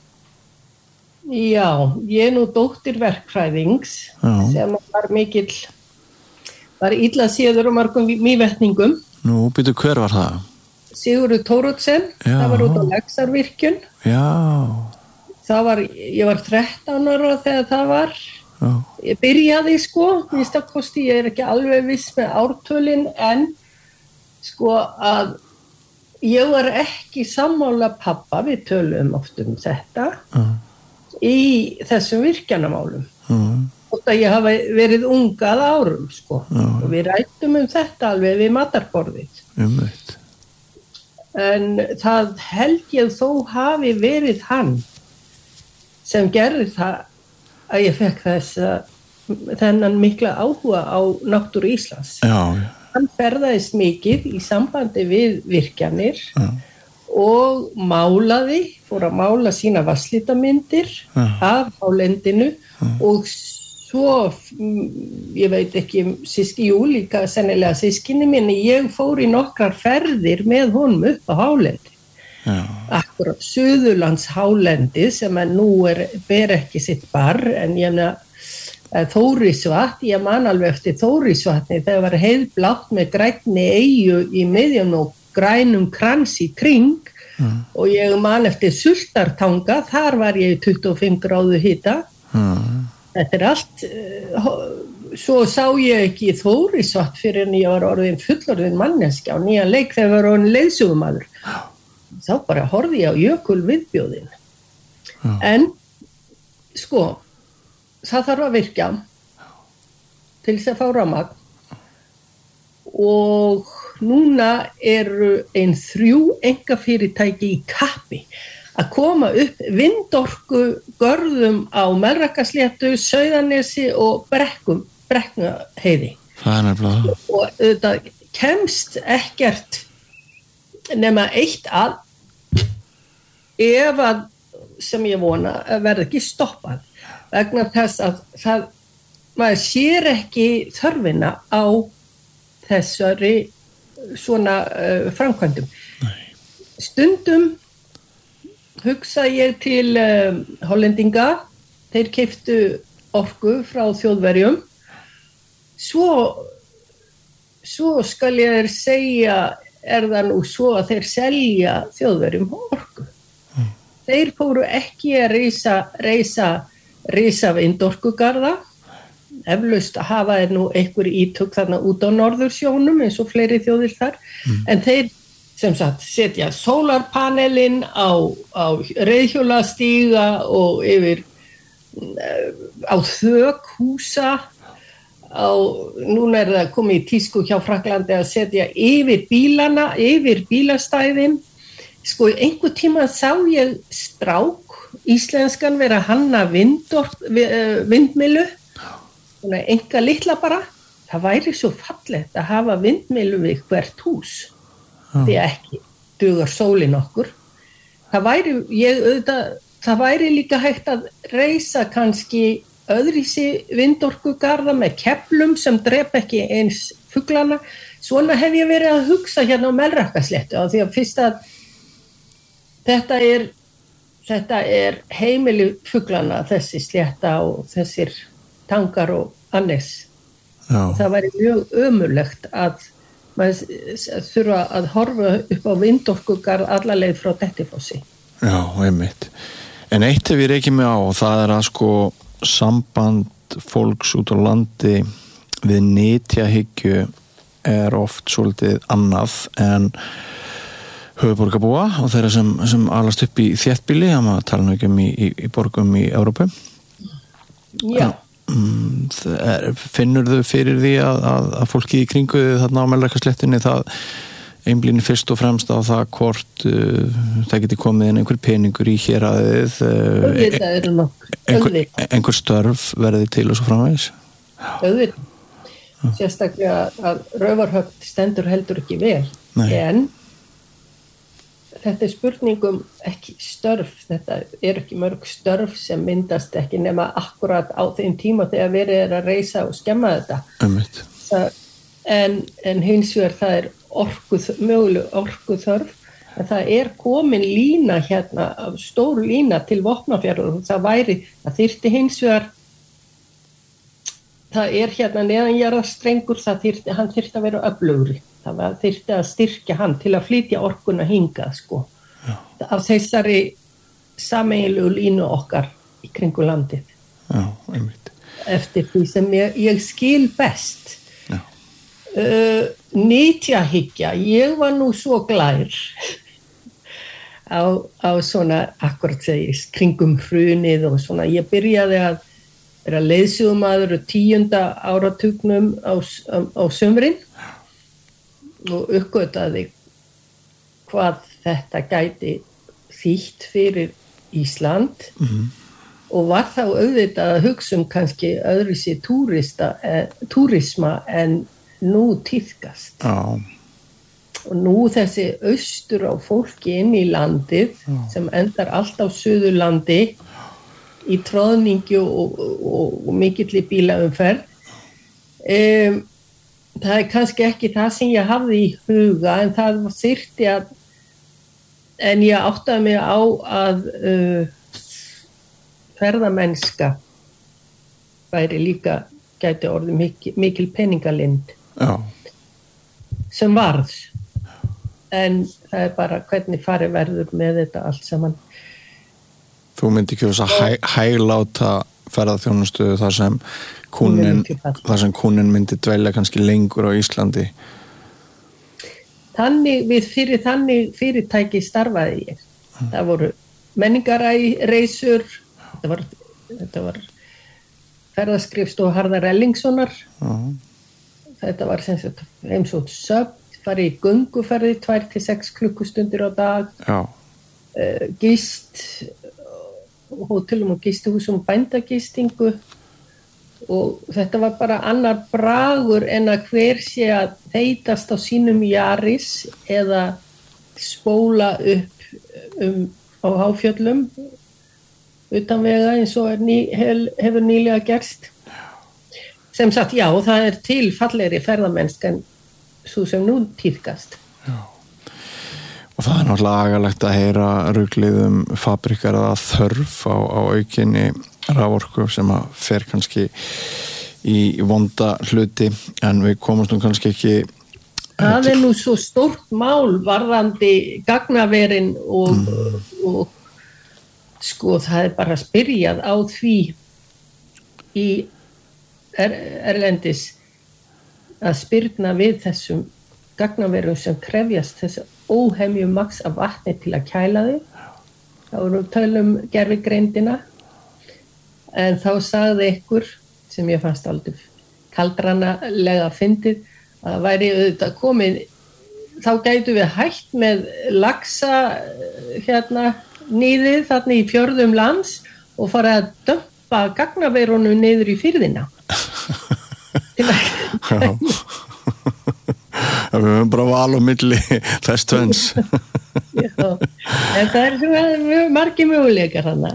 Já, ég er nú dóttir verkfræðings já. Sem var mikill, var illa séður og margum mývetningum. Nú, býtu hver var það? Sigurður Thoroddsen, það var út á Laxárvirkjun. Já. Það var, ég var þrettán ára þegar það var. Já. Ég byrjaði sko, minnstakosti, ég er ekki alveg viss með ártölin en sko að ég var ekki sammála pappa, við tölum oft um þetta uh. í þessum virkjanamálum uh. og að ég hafa verið ungað árum sko uh. og við rættum um þetta alveg við matarborðið um en það held ég þó hafi verið hann sem gerði það að ég fekk þess að þennan mikla áhuga á náttúru Íslands. Já, já. Hann ferðaðist mikið í sambandi við virkjanir já. Og málaði, fór að mála sína vatnslítamyndir af hálendinu já. Og svo, ég veit ekki, síski Júlíka, sennilega sískinni minni, ég fór í nokkrar ferðir með honum upp á hálendi. Já. Akkurat Suðurlands hálendi sem að nú er, ber ekki sitt barr en ég nefna Þórisvatn, ég man alveg eftir Þórisvatni þegar var heiðblátt með grænni eyju í miðjum og grænum krans í kring mm. og ég man eftir Sultartanga, þar var ég tuttugu og fimm gráðu hita mm. þetta er allt svo sá ég ekki Þórisvatn fyrir en ég var orðin fullorðin manneskja og nýjan leik þegar var orðin leiðsugumadur þá bara horfði ég á jökul viðbjóðin já. En sko það þarf að virkja til þess að fá rafmagn og núna eru ein þrjú einkafyrirtæki í kappi að koma upp vindorku görðum á Melrakkasléttu, Sauðanesi og Brekkum, Brekknaheiði og þetta kemst ekkert nema eitt að ef að sem ég vona að verða ekki stoppað vegna þess að það, maður sér ekki þörfina á þessari svona uh, framkvæmdum. Nei. Stundum hugsa ég til uh, Hollendinga, þeir keyptu orku frá Þjóðverjum, svo, svo skal ég þér segja er það nú svo að þeir selja Þjóðverjum orku. Mm. Þeir fóru ekki að reisa, reisa, reisa vindorkugarða, eflaust að hafa er nú einhver ítök þarna út á norðursjónum eins og fleiri þjóðir þar, mm. en þeir sem sagt setja sólarpanelin á, á reiðhjólastíga og yfir á þök húsa, á, núna er það komið í tísku hjá Frakklandi að setja yfir bílana, yfir bílastæðin. Sko, einhver tíma sá ég strák, íslenskan vera hanna vindor, vindmilu, svona enga litla bara. Það væri svo fallegt að hafa vindmilu við hvert hús, oh. því ekki dugar sólin okkur. Það væri, ég auðvitað, það væri líka hægt að reisa kannski öðrísi vindorkugarða með keflum sem drep ekki eins fuglana. Svona hef ég verið að hugsa hérna á Melrakkasléttu, á því að fyrst að þetta er Þetta er heimili fuglana, þessi slétta og þessir tangar og annes. Já. Það væri mjög ömurlegt að maður þurfa að horfa upp á vindorkugarð alla leið frá Dettifossi. Já, einmitt. En eitt hef ég reikið mig á, og það er að sko samband fólks út á landi við nytjahyggju er oft svolítið annað en höfuðborgarbúa og þeirra sem, sem alast upp í þéttbýli, að maður tala nú ekki um í, í, í borgum í Evrópu. Já. Er, finnur þau fyrir því að, að, að fólki í kringu þarna á Melrakkasléttunni það einblínir fyrst og fremst á það hvort uh, það geti komið inn einhver peningur í héraðið, uh, ein, einhver, einhver störf verði til og svo framvegis? Auðvitað. Sérstaklega að Raufarhöfn stendur heldur ekki vel. Nei. En þetta er spurningum ekki störf, þetta er ekki mörg störf sem myndast ekki nema akkurat á þeim tíma þegar verið er að reisa og skemma þetta. Það, en, en hins vegar það er orkuð, möguleg orkuþörf, en það er komin lína hérna, stór lína til Vopnafjarðar og það væri, það þyrfti hins vegar, það er hérna neðanjarðarstrengur, það þyrfti, hann þyrfti að vera öflugri. Það var þyrfti að styrkja hann til að flytja orkuna hingað, sko. Já. Af þessari sameiginlegu línu okkar í kringu landið. Já, einmitt. Eftir því sem ég, ég skil best. Já. Uh, nytjahyggja, ég var nú svo glær á, á svona, akkurat segis, kringum hrunið og svona. Ég byrjaði að vera leiðsögumaður á tíunda áratugnum á, á, á sumrin. Og uppgötaði hvað þetta gæti þýtt fyrir Ísland mm-hmm. og var þá auðvitað að hugsa um kannski öðruvísi túrista, eh, túrisma en nú tíðkast. Já. Og nú þessi austur á fólki inn í landið Já. Sem endar allt á Suðurlandi í tróðningi og, og, og mikilli bílaumferð. Um, Það er kannski ekki það sem ég hafði í huga en það þyrfti að en ég áttaði mig á að uh, ferðamennska væri líka gæti orðið mikil, mikil peningalind Já. Sem varð en það er bara hvernig farið verður með þetta allt saman. Þú myndi ekki þess að hæ, hægláta ferðaþjónustu þar sem kúnin, þar sem kúnin myndi dvelja kannski lengur á Íslandi. Þannig, við fyrir þannig fyrirtæki starfaði ég. Mm. Það voru menningareisur, þetta var, þetta var ferðaskrifstofa Harðar Ellingssonar, mm. þetta var sem sagt heimsótt söfn, farið í gönguferði tvær til sex klukkustundir á dag, Já. Uh, gist, hótelum og gistihúsum og bændagistingu og þetta var bara annar bragur en að hver sé að þeytast á sínum Yaris eða spóla upp um, á háfjöllum utan vega eins og er ný, hef, hefur nýlega gerst. Sem sagt, já, það er til fallegri ferðamennsk en svo sem nú tíðkast. Já. Og það er náttúrulega agalegt að heyra ruglið um fabrikar eða þörf á, á aukinni raforku sem að fer kannski í vonda hluti en við komumst nú kannski ekki Það er nú svo stórt mál varðandi gagnaverin og, mm. og, og sko það er bara spyrjað á því í er, erlendis að spyrna við þessum gagnaverum sem krefjast þess óhemju maks af vatni til að kæla þau. Þá erum við tölum gervigreindina, en þá sagði ykkur, sem ég fannst aldrei kaldranalega fyndið, að það væri auðvitað komið, þá gætu við hætt með laxa hérna nýðið þarna í fjörðum lands og fara að dömpa gagnaverunum niður í firðina. Til að Við höfum bara val á milli þess tvenns. Já, en það er svona margir möguleikar hana.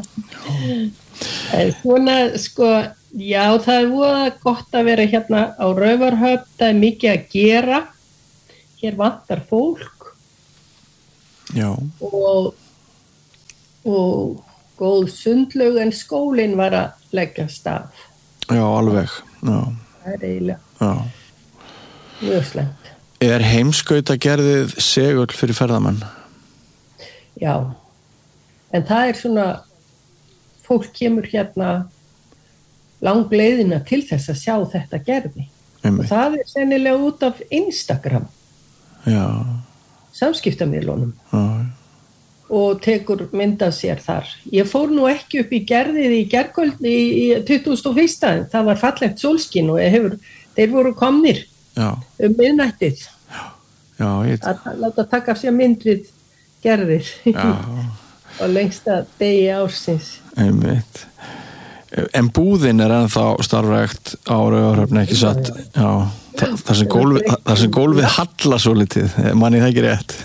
En svona, sko, já, það er voða gott að vera hérna á Raufarhöfn, það er mikið að gera. Hér vantar fólk. Já. Og, og góð sundlaug, en skólinn var að leggja stað. Já, alveg. Já. Það er eiginlega. Já. Mjög slengt. Er heimskautagerðið segull fyrir ferðamenn? Já, en það er svona, fólk kemur hérna langleiðina til þess að sjá þetta gerði. Einmitt. Og það er sennilega út af Instagram, Já. samskiptamiðlunum, Já. og tekur mynd af sér þar. Ég fór nú ekki upp í gerðið í gerkvöld í, í tuttugasta og fyrsta, það var fallegt sólskin og ég hefur, þeir voru komnir Já. um miðnættið. Já, ég... Að láta taka af sér mynd við gerðir og lengsta degi ársins. Einmitt. En búðin er ennþá starfrækt á Raufarhöfn, ekki satt? Já, Þa, þar sem gólfið, þar sem gólfið hallar svo litið, manni það ekki rétt.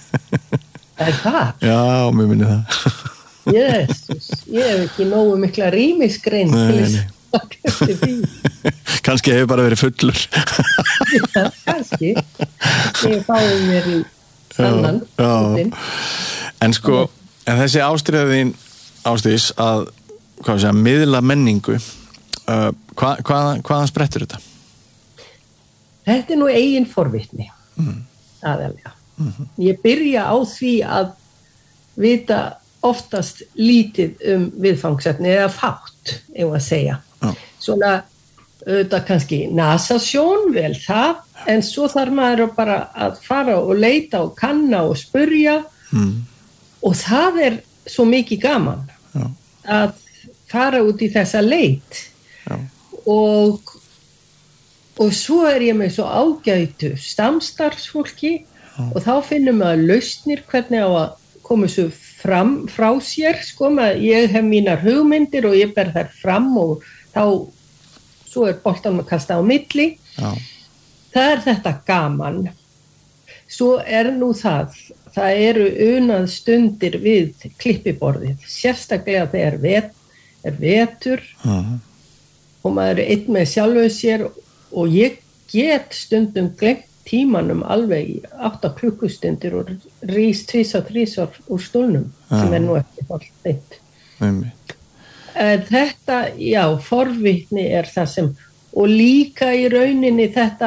Er það? Já, mér minni það. Jesús, ég hef ekki nógu mikla rýmisgrein til þess að kemja því. Kannski hefur bara verið fullur. Já, kannski. Ég fáið mér í sannan. Já, já. En sko, en þessi ástriðin ástís að, hvað sé, að miðla menningu, uh, hva, hvaðan, hvaðan sprettur þetta? Þetta er nú eigin forvitni, mm. aðalega. Mm-hmm. Ég byrja á því að vita oftast lítið um viðfangsefni eða fátt, ef að segja. Já. Svona, auðvitað kannski nasasjón, vel það, en svo þarf maður bara að fara og leita og kanna og spurja mm. og það er svo mikið gaman. Já. Að fara út í þessa leit. Já. og og svo er ég með svo ágætu stamstarfsfólki Já. Og þá finnum maður lausnir hvernig á að koma svo fram frá sér, sko, maður, ég hef mínar hugmyndir og ég ber þær fram og þá svo er boltanum að kasta á milli. Já. Það er þetta gaman. Svo er nú það, það eru unað stundir við klippiborðið, sérstaklega þegar vet, er vetur uh-huh. og maður er einn með sjálfu sér og ég get stundum glemt tímanum alveg í átta klukkustundir og rís tvisar þrisvar úr stólnum uh-huh. sem er nú ekki fólk þitt. Einmitt. Þetta, já, forvitni er það sem, og líka í rauninni þetta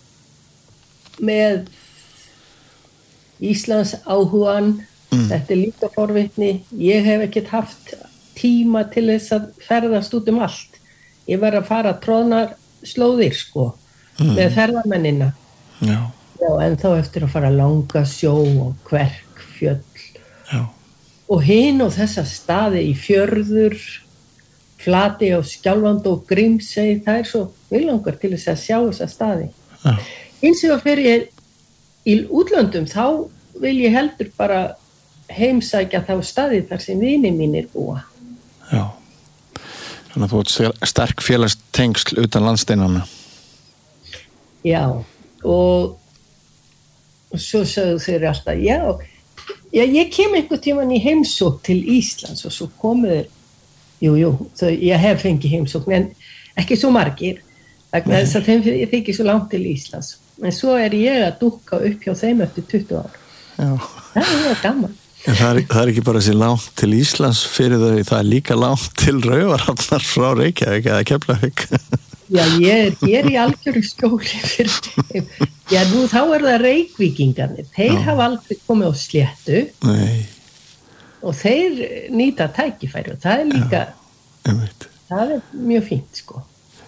með Íslands áhugan, mm. þetta er líka forvitni, ég hef ekkert haft tíma til þess að ferðast út um allt. Ég var að fara tróðnar slóðir, sko, mm. með ferðamennina. Já. Já, en þá eftir að fara langa sjó og kverk, fjöll. Já. Og hinn og þessa staði í fjörður, Flati og Skjálfandi og Grímsey, það er svo viljangar til þess að sjá þessa staði. Já. Hins vegar fyrir ég í útlöndum, þá vil ég heldur bara heimsækja þá staði þar sem vinir mínir búa. Já, þannig að þú ert sterk félagstengsl utan landsteinanna. Já, og, og svo sögðu þeir alltaf, já, já, ég kem einhvern tímann í heimsókn til Íslands og svo komu þeir, jú, jú, þau, ég hef fengið heimsókn, en ekki svo margir, vegna þess að þeim þykir svo langt til Íslands. En svo er ég að dúkka upp hjá þeim eftir tuttugu ár. Já. Það er mjög gaman. En það er, það er ekki bara sér langt til Íslands fyrir þau, það er líka langt til Raufarhafnar frá Reykjavík eða Keflavík. Já, ég er hér í algjöru skjóli fyrir þeim. Já, nú þá er það Reykvíkingarnir. Þeir Já. Hafa aldrei komið á sléttu. Nei. Og þeir nýta tækifæri og það er líka, Já, það er mjög fínt, sko.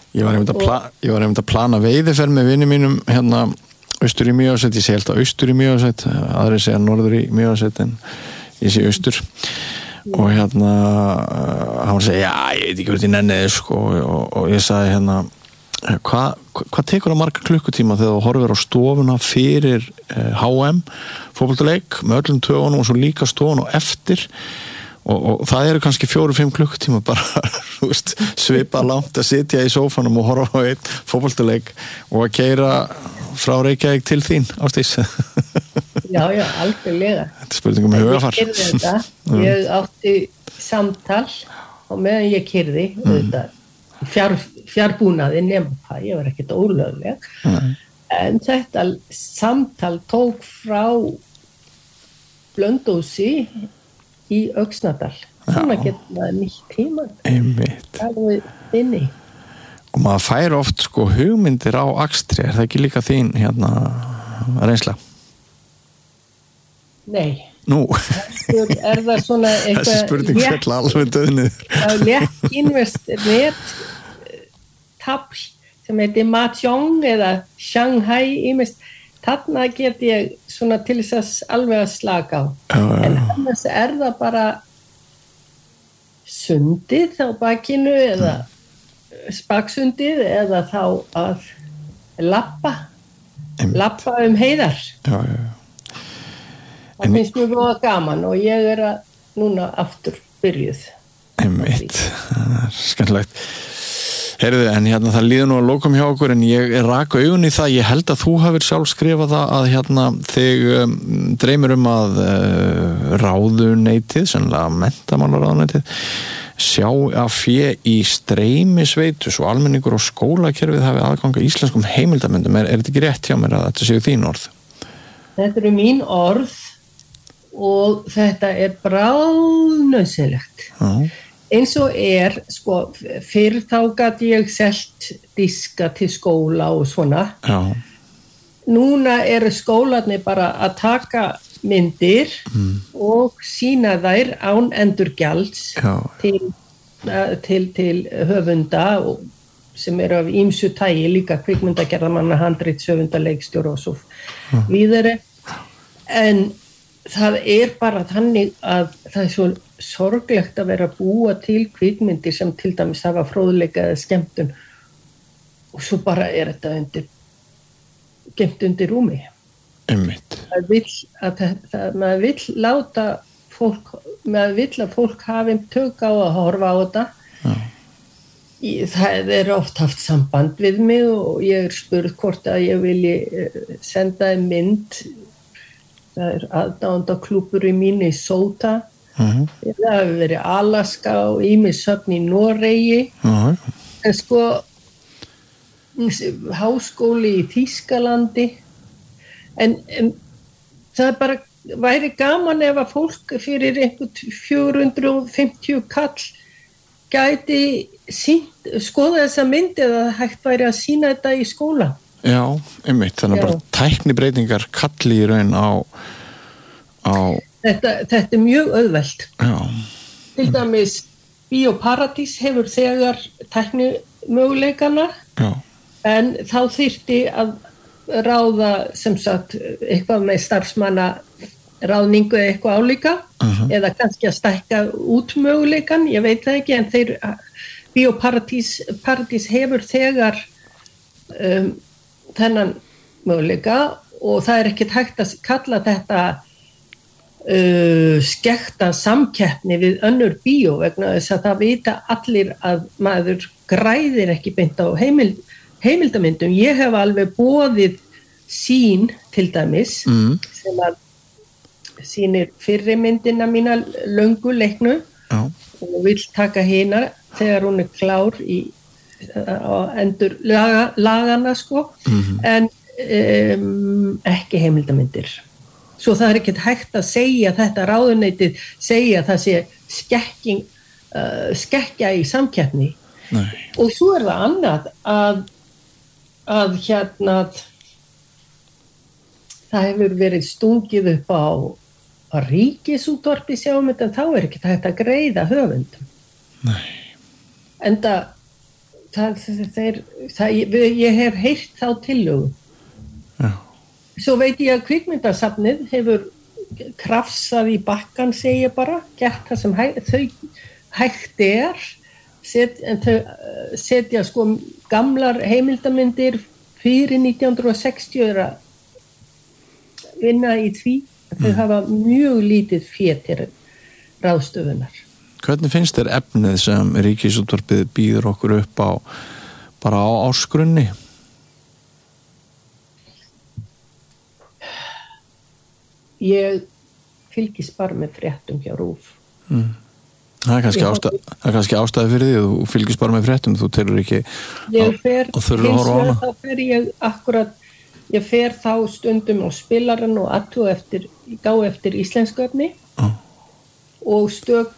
Ég var einmitt að, pla, ég var einmitt að plana veiðiferð með vinni mínum hérna austur í Mývatnssveit, ég sé alltaf austur í Mývatnssveit, aðrir segja norður í Mývatnssveit en ég sé austur og hérna hann var að segja, já, ég veit ekki hvort ég nenni þess sko, og, og ég sagði hérna hvað hva tekur það marga klukkutíma þegar þú horfir á stofuna fyrir eh, H M fótboltaleik með öllum tögunum og svo líka stofun og eftir og, og það eru kannski fjóru, fimm klukkutíma bara þú veist, svipa langt að sitja í sófanum og horfa á einn fótboltaleik og að keyra frá Reykjavík til þín, Ásdís. Já, já, algjörlega. Þetta er spurningum með hugafar. Ég keyrði þetta, ég átti samtal og meðan ég keyrði þetta fjár, fjárbúnaði nema það, ég var ekkert ólögleg mm. en þetta samtal tók frá Blönduósi í Öxnadal. Svona getur maður nýtt tíma. Einmitt. Alveg inni. Og maður fær oft sko hugmyndir á akstri, er það ekki líka þín hérna reynsla? Nei. Nú. Er það svona eitthvað... Þessi spurning fjall alveg döðnið. Það létt invest rétt tabl sem heitir Mahjong eða Shanghai ímest. Þarna get ég svona til þess að alveg að slaka á. Já, já. En annars er það bara sundið á bakinu eða spaksundið eða þá að lappa lappa um heiðar. Já, já, já. Það finnst mjög góða gaman og ég er að núna aftur byrjuð. Einmitt, það er skemmtilegt. Heyrðu, en hérna það líður nú að lokum hjá okkur en ég rak augun í það, ég held að þú hafir sjálf skrifað það að hérna þig um, dreymir um að uh, ráðuneytið, sennilega menntamálaráðuneytið, sjá að fjö í streymisveitu svo almenningur og skólakerfið hafi aðganga íslenskum heimildamöndum. Er, er þetta ekki rétt hjá mér að þetta séu þín orð? Þetta eru mín orð og þetta er bráðnauðsynlegt. Já. Eins og er, sko, fyrir þá gat ég selt diska til skóla og svona. Já. Núna eru skólarnir bara að taka myndir mm. og sína þær án endurgjalds til, til, til höfunda og, sem eru af ýmsu tagi, líka kvikmyndagerðamanna, handritshöfunda, leikstjóra og svo mm. videre. En það er bara þannig að það er svo sorglegt að vera að búa til kvikmyndir sem til dæmis hafa fróðleika eða skemmtun og svo bara er þetta undir gemt undir rúmi. Einmitt. Það vill að það, maður vill láta fólk, maður vill að fólk hafi tök á að horfa á þetta. Já. Það er oft haft samband við mig og ég er spurð hvort að ég vilji senda mynd. Það er aðdáendaklúbbur í Minnesota. Uh-huh. Það hefur verið Alaska og ýmis höfn í Noregi. Uh-huh. En sko háskóli í Þýskalandi. En, en það er bara væri gaman ef að fólk fyrir einhvern fjögur hundruð fimmtíu kall gæti sínt, skoða þessa mynd eða hægt væri að sýna þetta í skóla. Já, einmitt, þannig að bara tæknibreytingar kalli í raun á, á... Þetta, þetta er mjög auðvelt. Já. Til dæmis Bíóparadís hefur þegar tæknimöguleikana, já. En þá þyrfti að ráða sem sagt eitthvað með starfsmanna ráðningu eða eitthvað álíka uh-huh. eða kannski að stækka út möguleikan, ég veit það ekki, en þeir Bíóparadís Paradís hefur þegar um, þennan möguleika og það er ekkert hægt að kalla þetta uh, skekta samkeppni við önnur bíó vegna þess að það vita allir að maður græðir ekki beint á heimild, heimildamyndum. Ég hef alveg boðið sín til dæmis mm. sem að sýnir fyrri myndina mína löngu leiknu Já. Og vill taka hina þegar hún er klár í á endur laga, lagana sko mm-hmm. en um, ekki heimildamyndir. Svo það er ekkert hægt að segja þetta ráðuneytið segja það sé skekking, uh, skekkja í samkeppni. Nei. Og svo er það annað að, að hérna það hefur verið stungið upp á að ríkisútvarpi sjáum þetta en þá er ekkert hægt að greiða höfundum. Nei. En það það, þeir, það, ég, ég hef heyrt þá tillögu. Já. Svo veit ég að kvikmyndasafnið hefur krafsað í bakkan, segi ég bara, gert það sem hæ, þau hægt er, set, en þau setja sko gamlar heimildamindir fyrir nítján hundruð sextíu er að vinna í því. Þau mm. hafa mjög lítið fé til ráðstöfunar. Hvernig finnst þér efnið sem Ríkisútvarpið býður okkur upp á bara á ársgrunni? Ég fylgist bara með fréttum hjá RÚV. Mm. Það er kannski, ástæð, það er kannski ástæði fyrir því að þú fylgist bara með fréttum, þú telur ekki ég fer, að þurfa að horfa á hana. Þá fer ég akkurat, ég fer þá stundum á spilaran og athuga eftir, gá eftir íslensku efni ah. og stök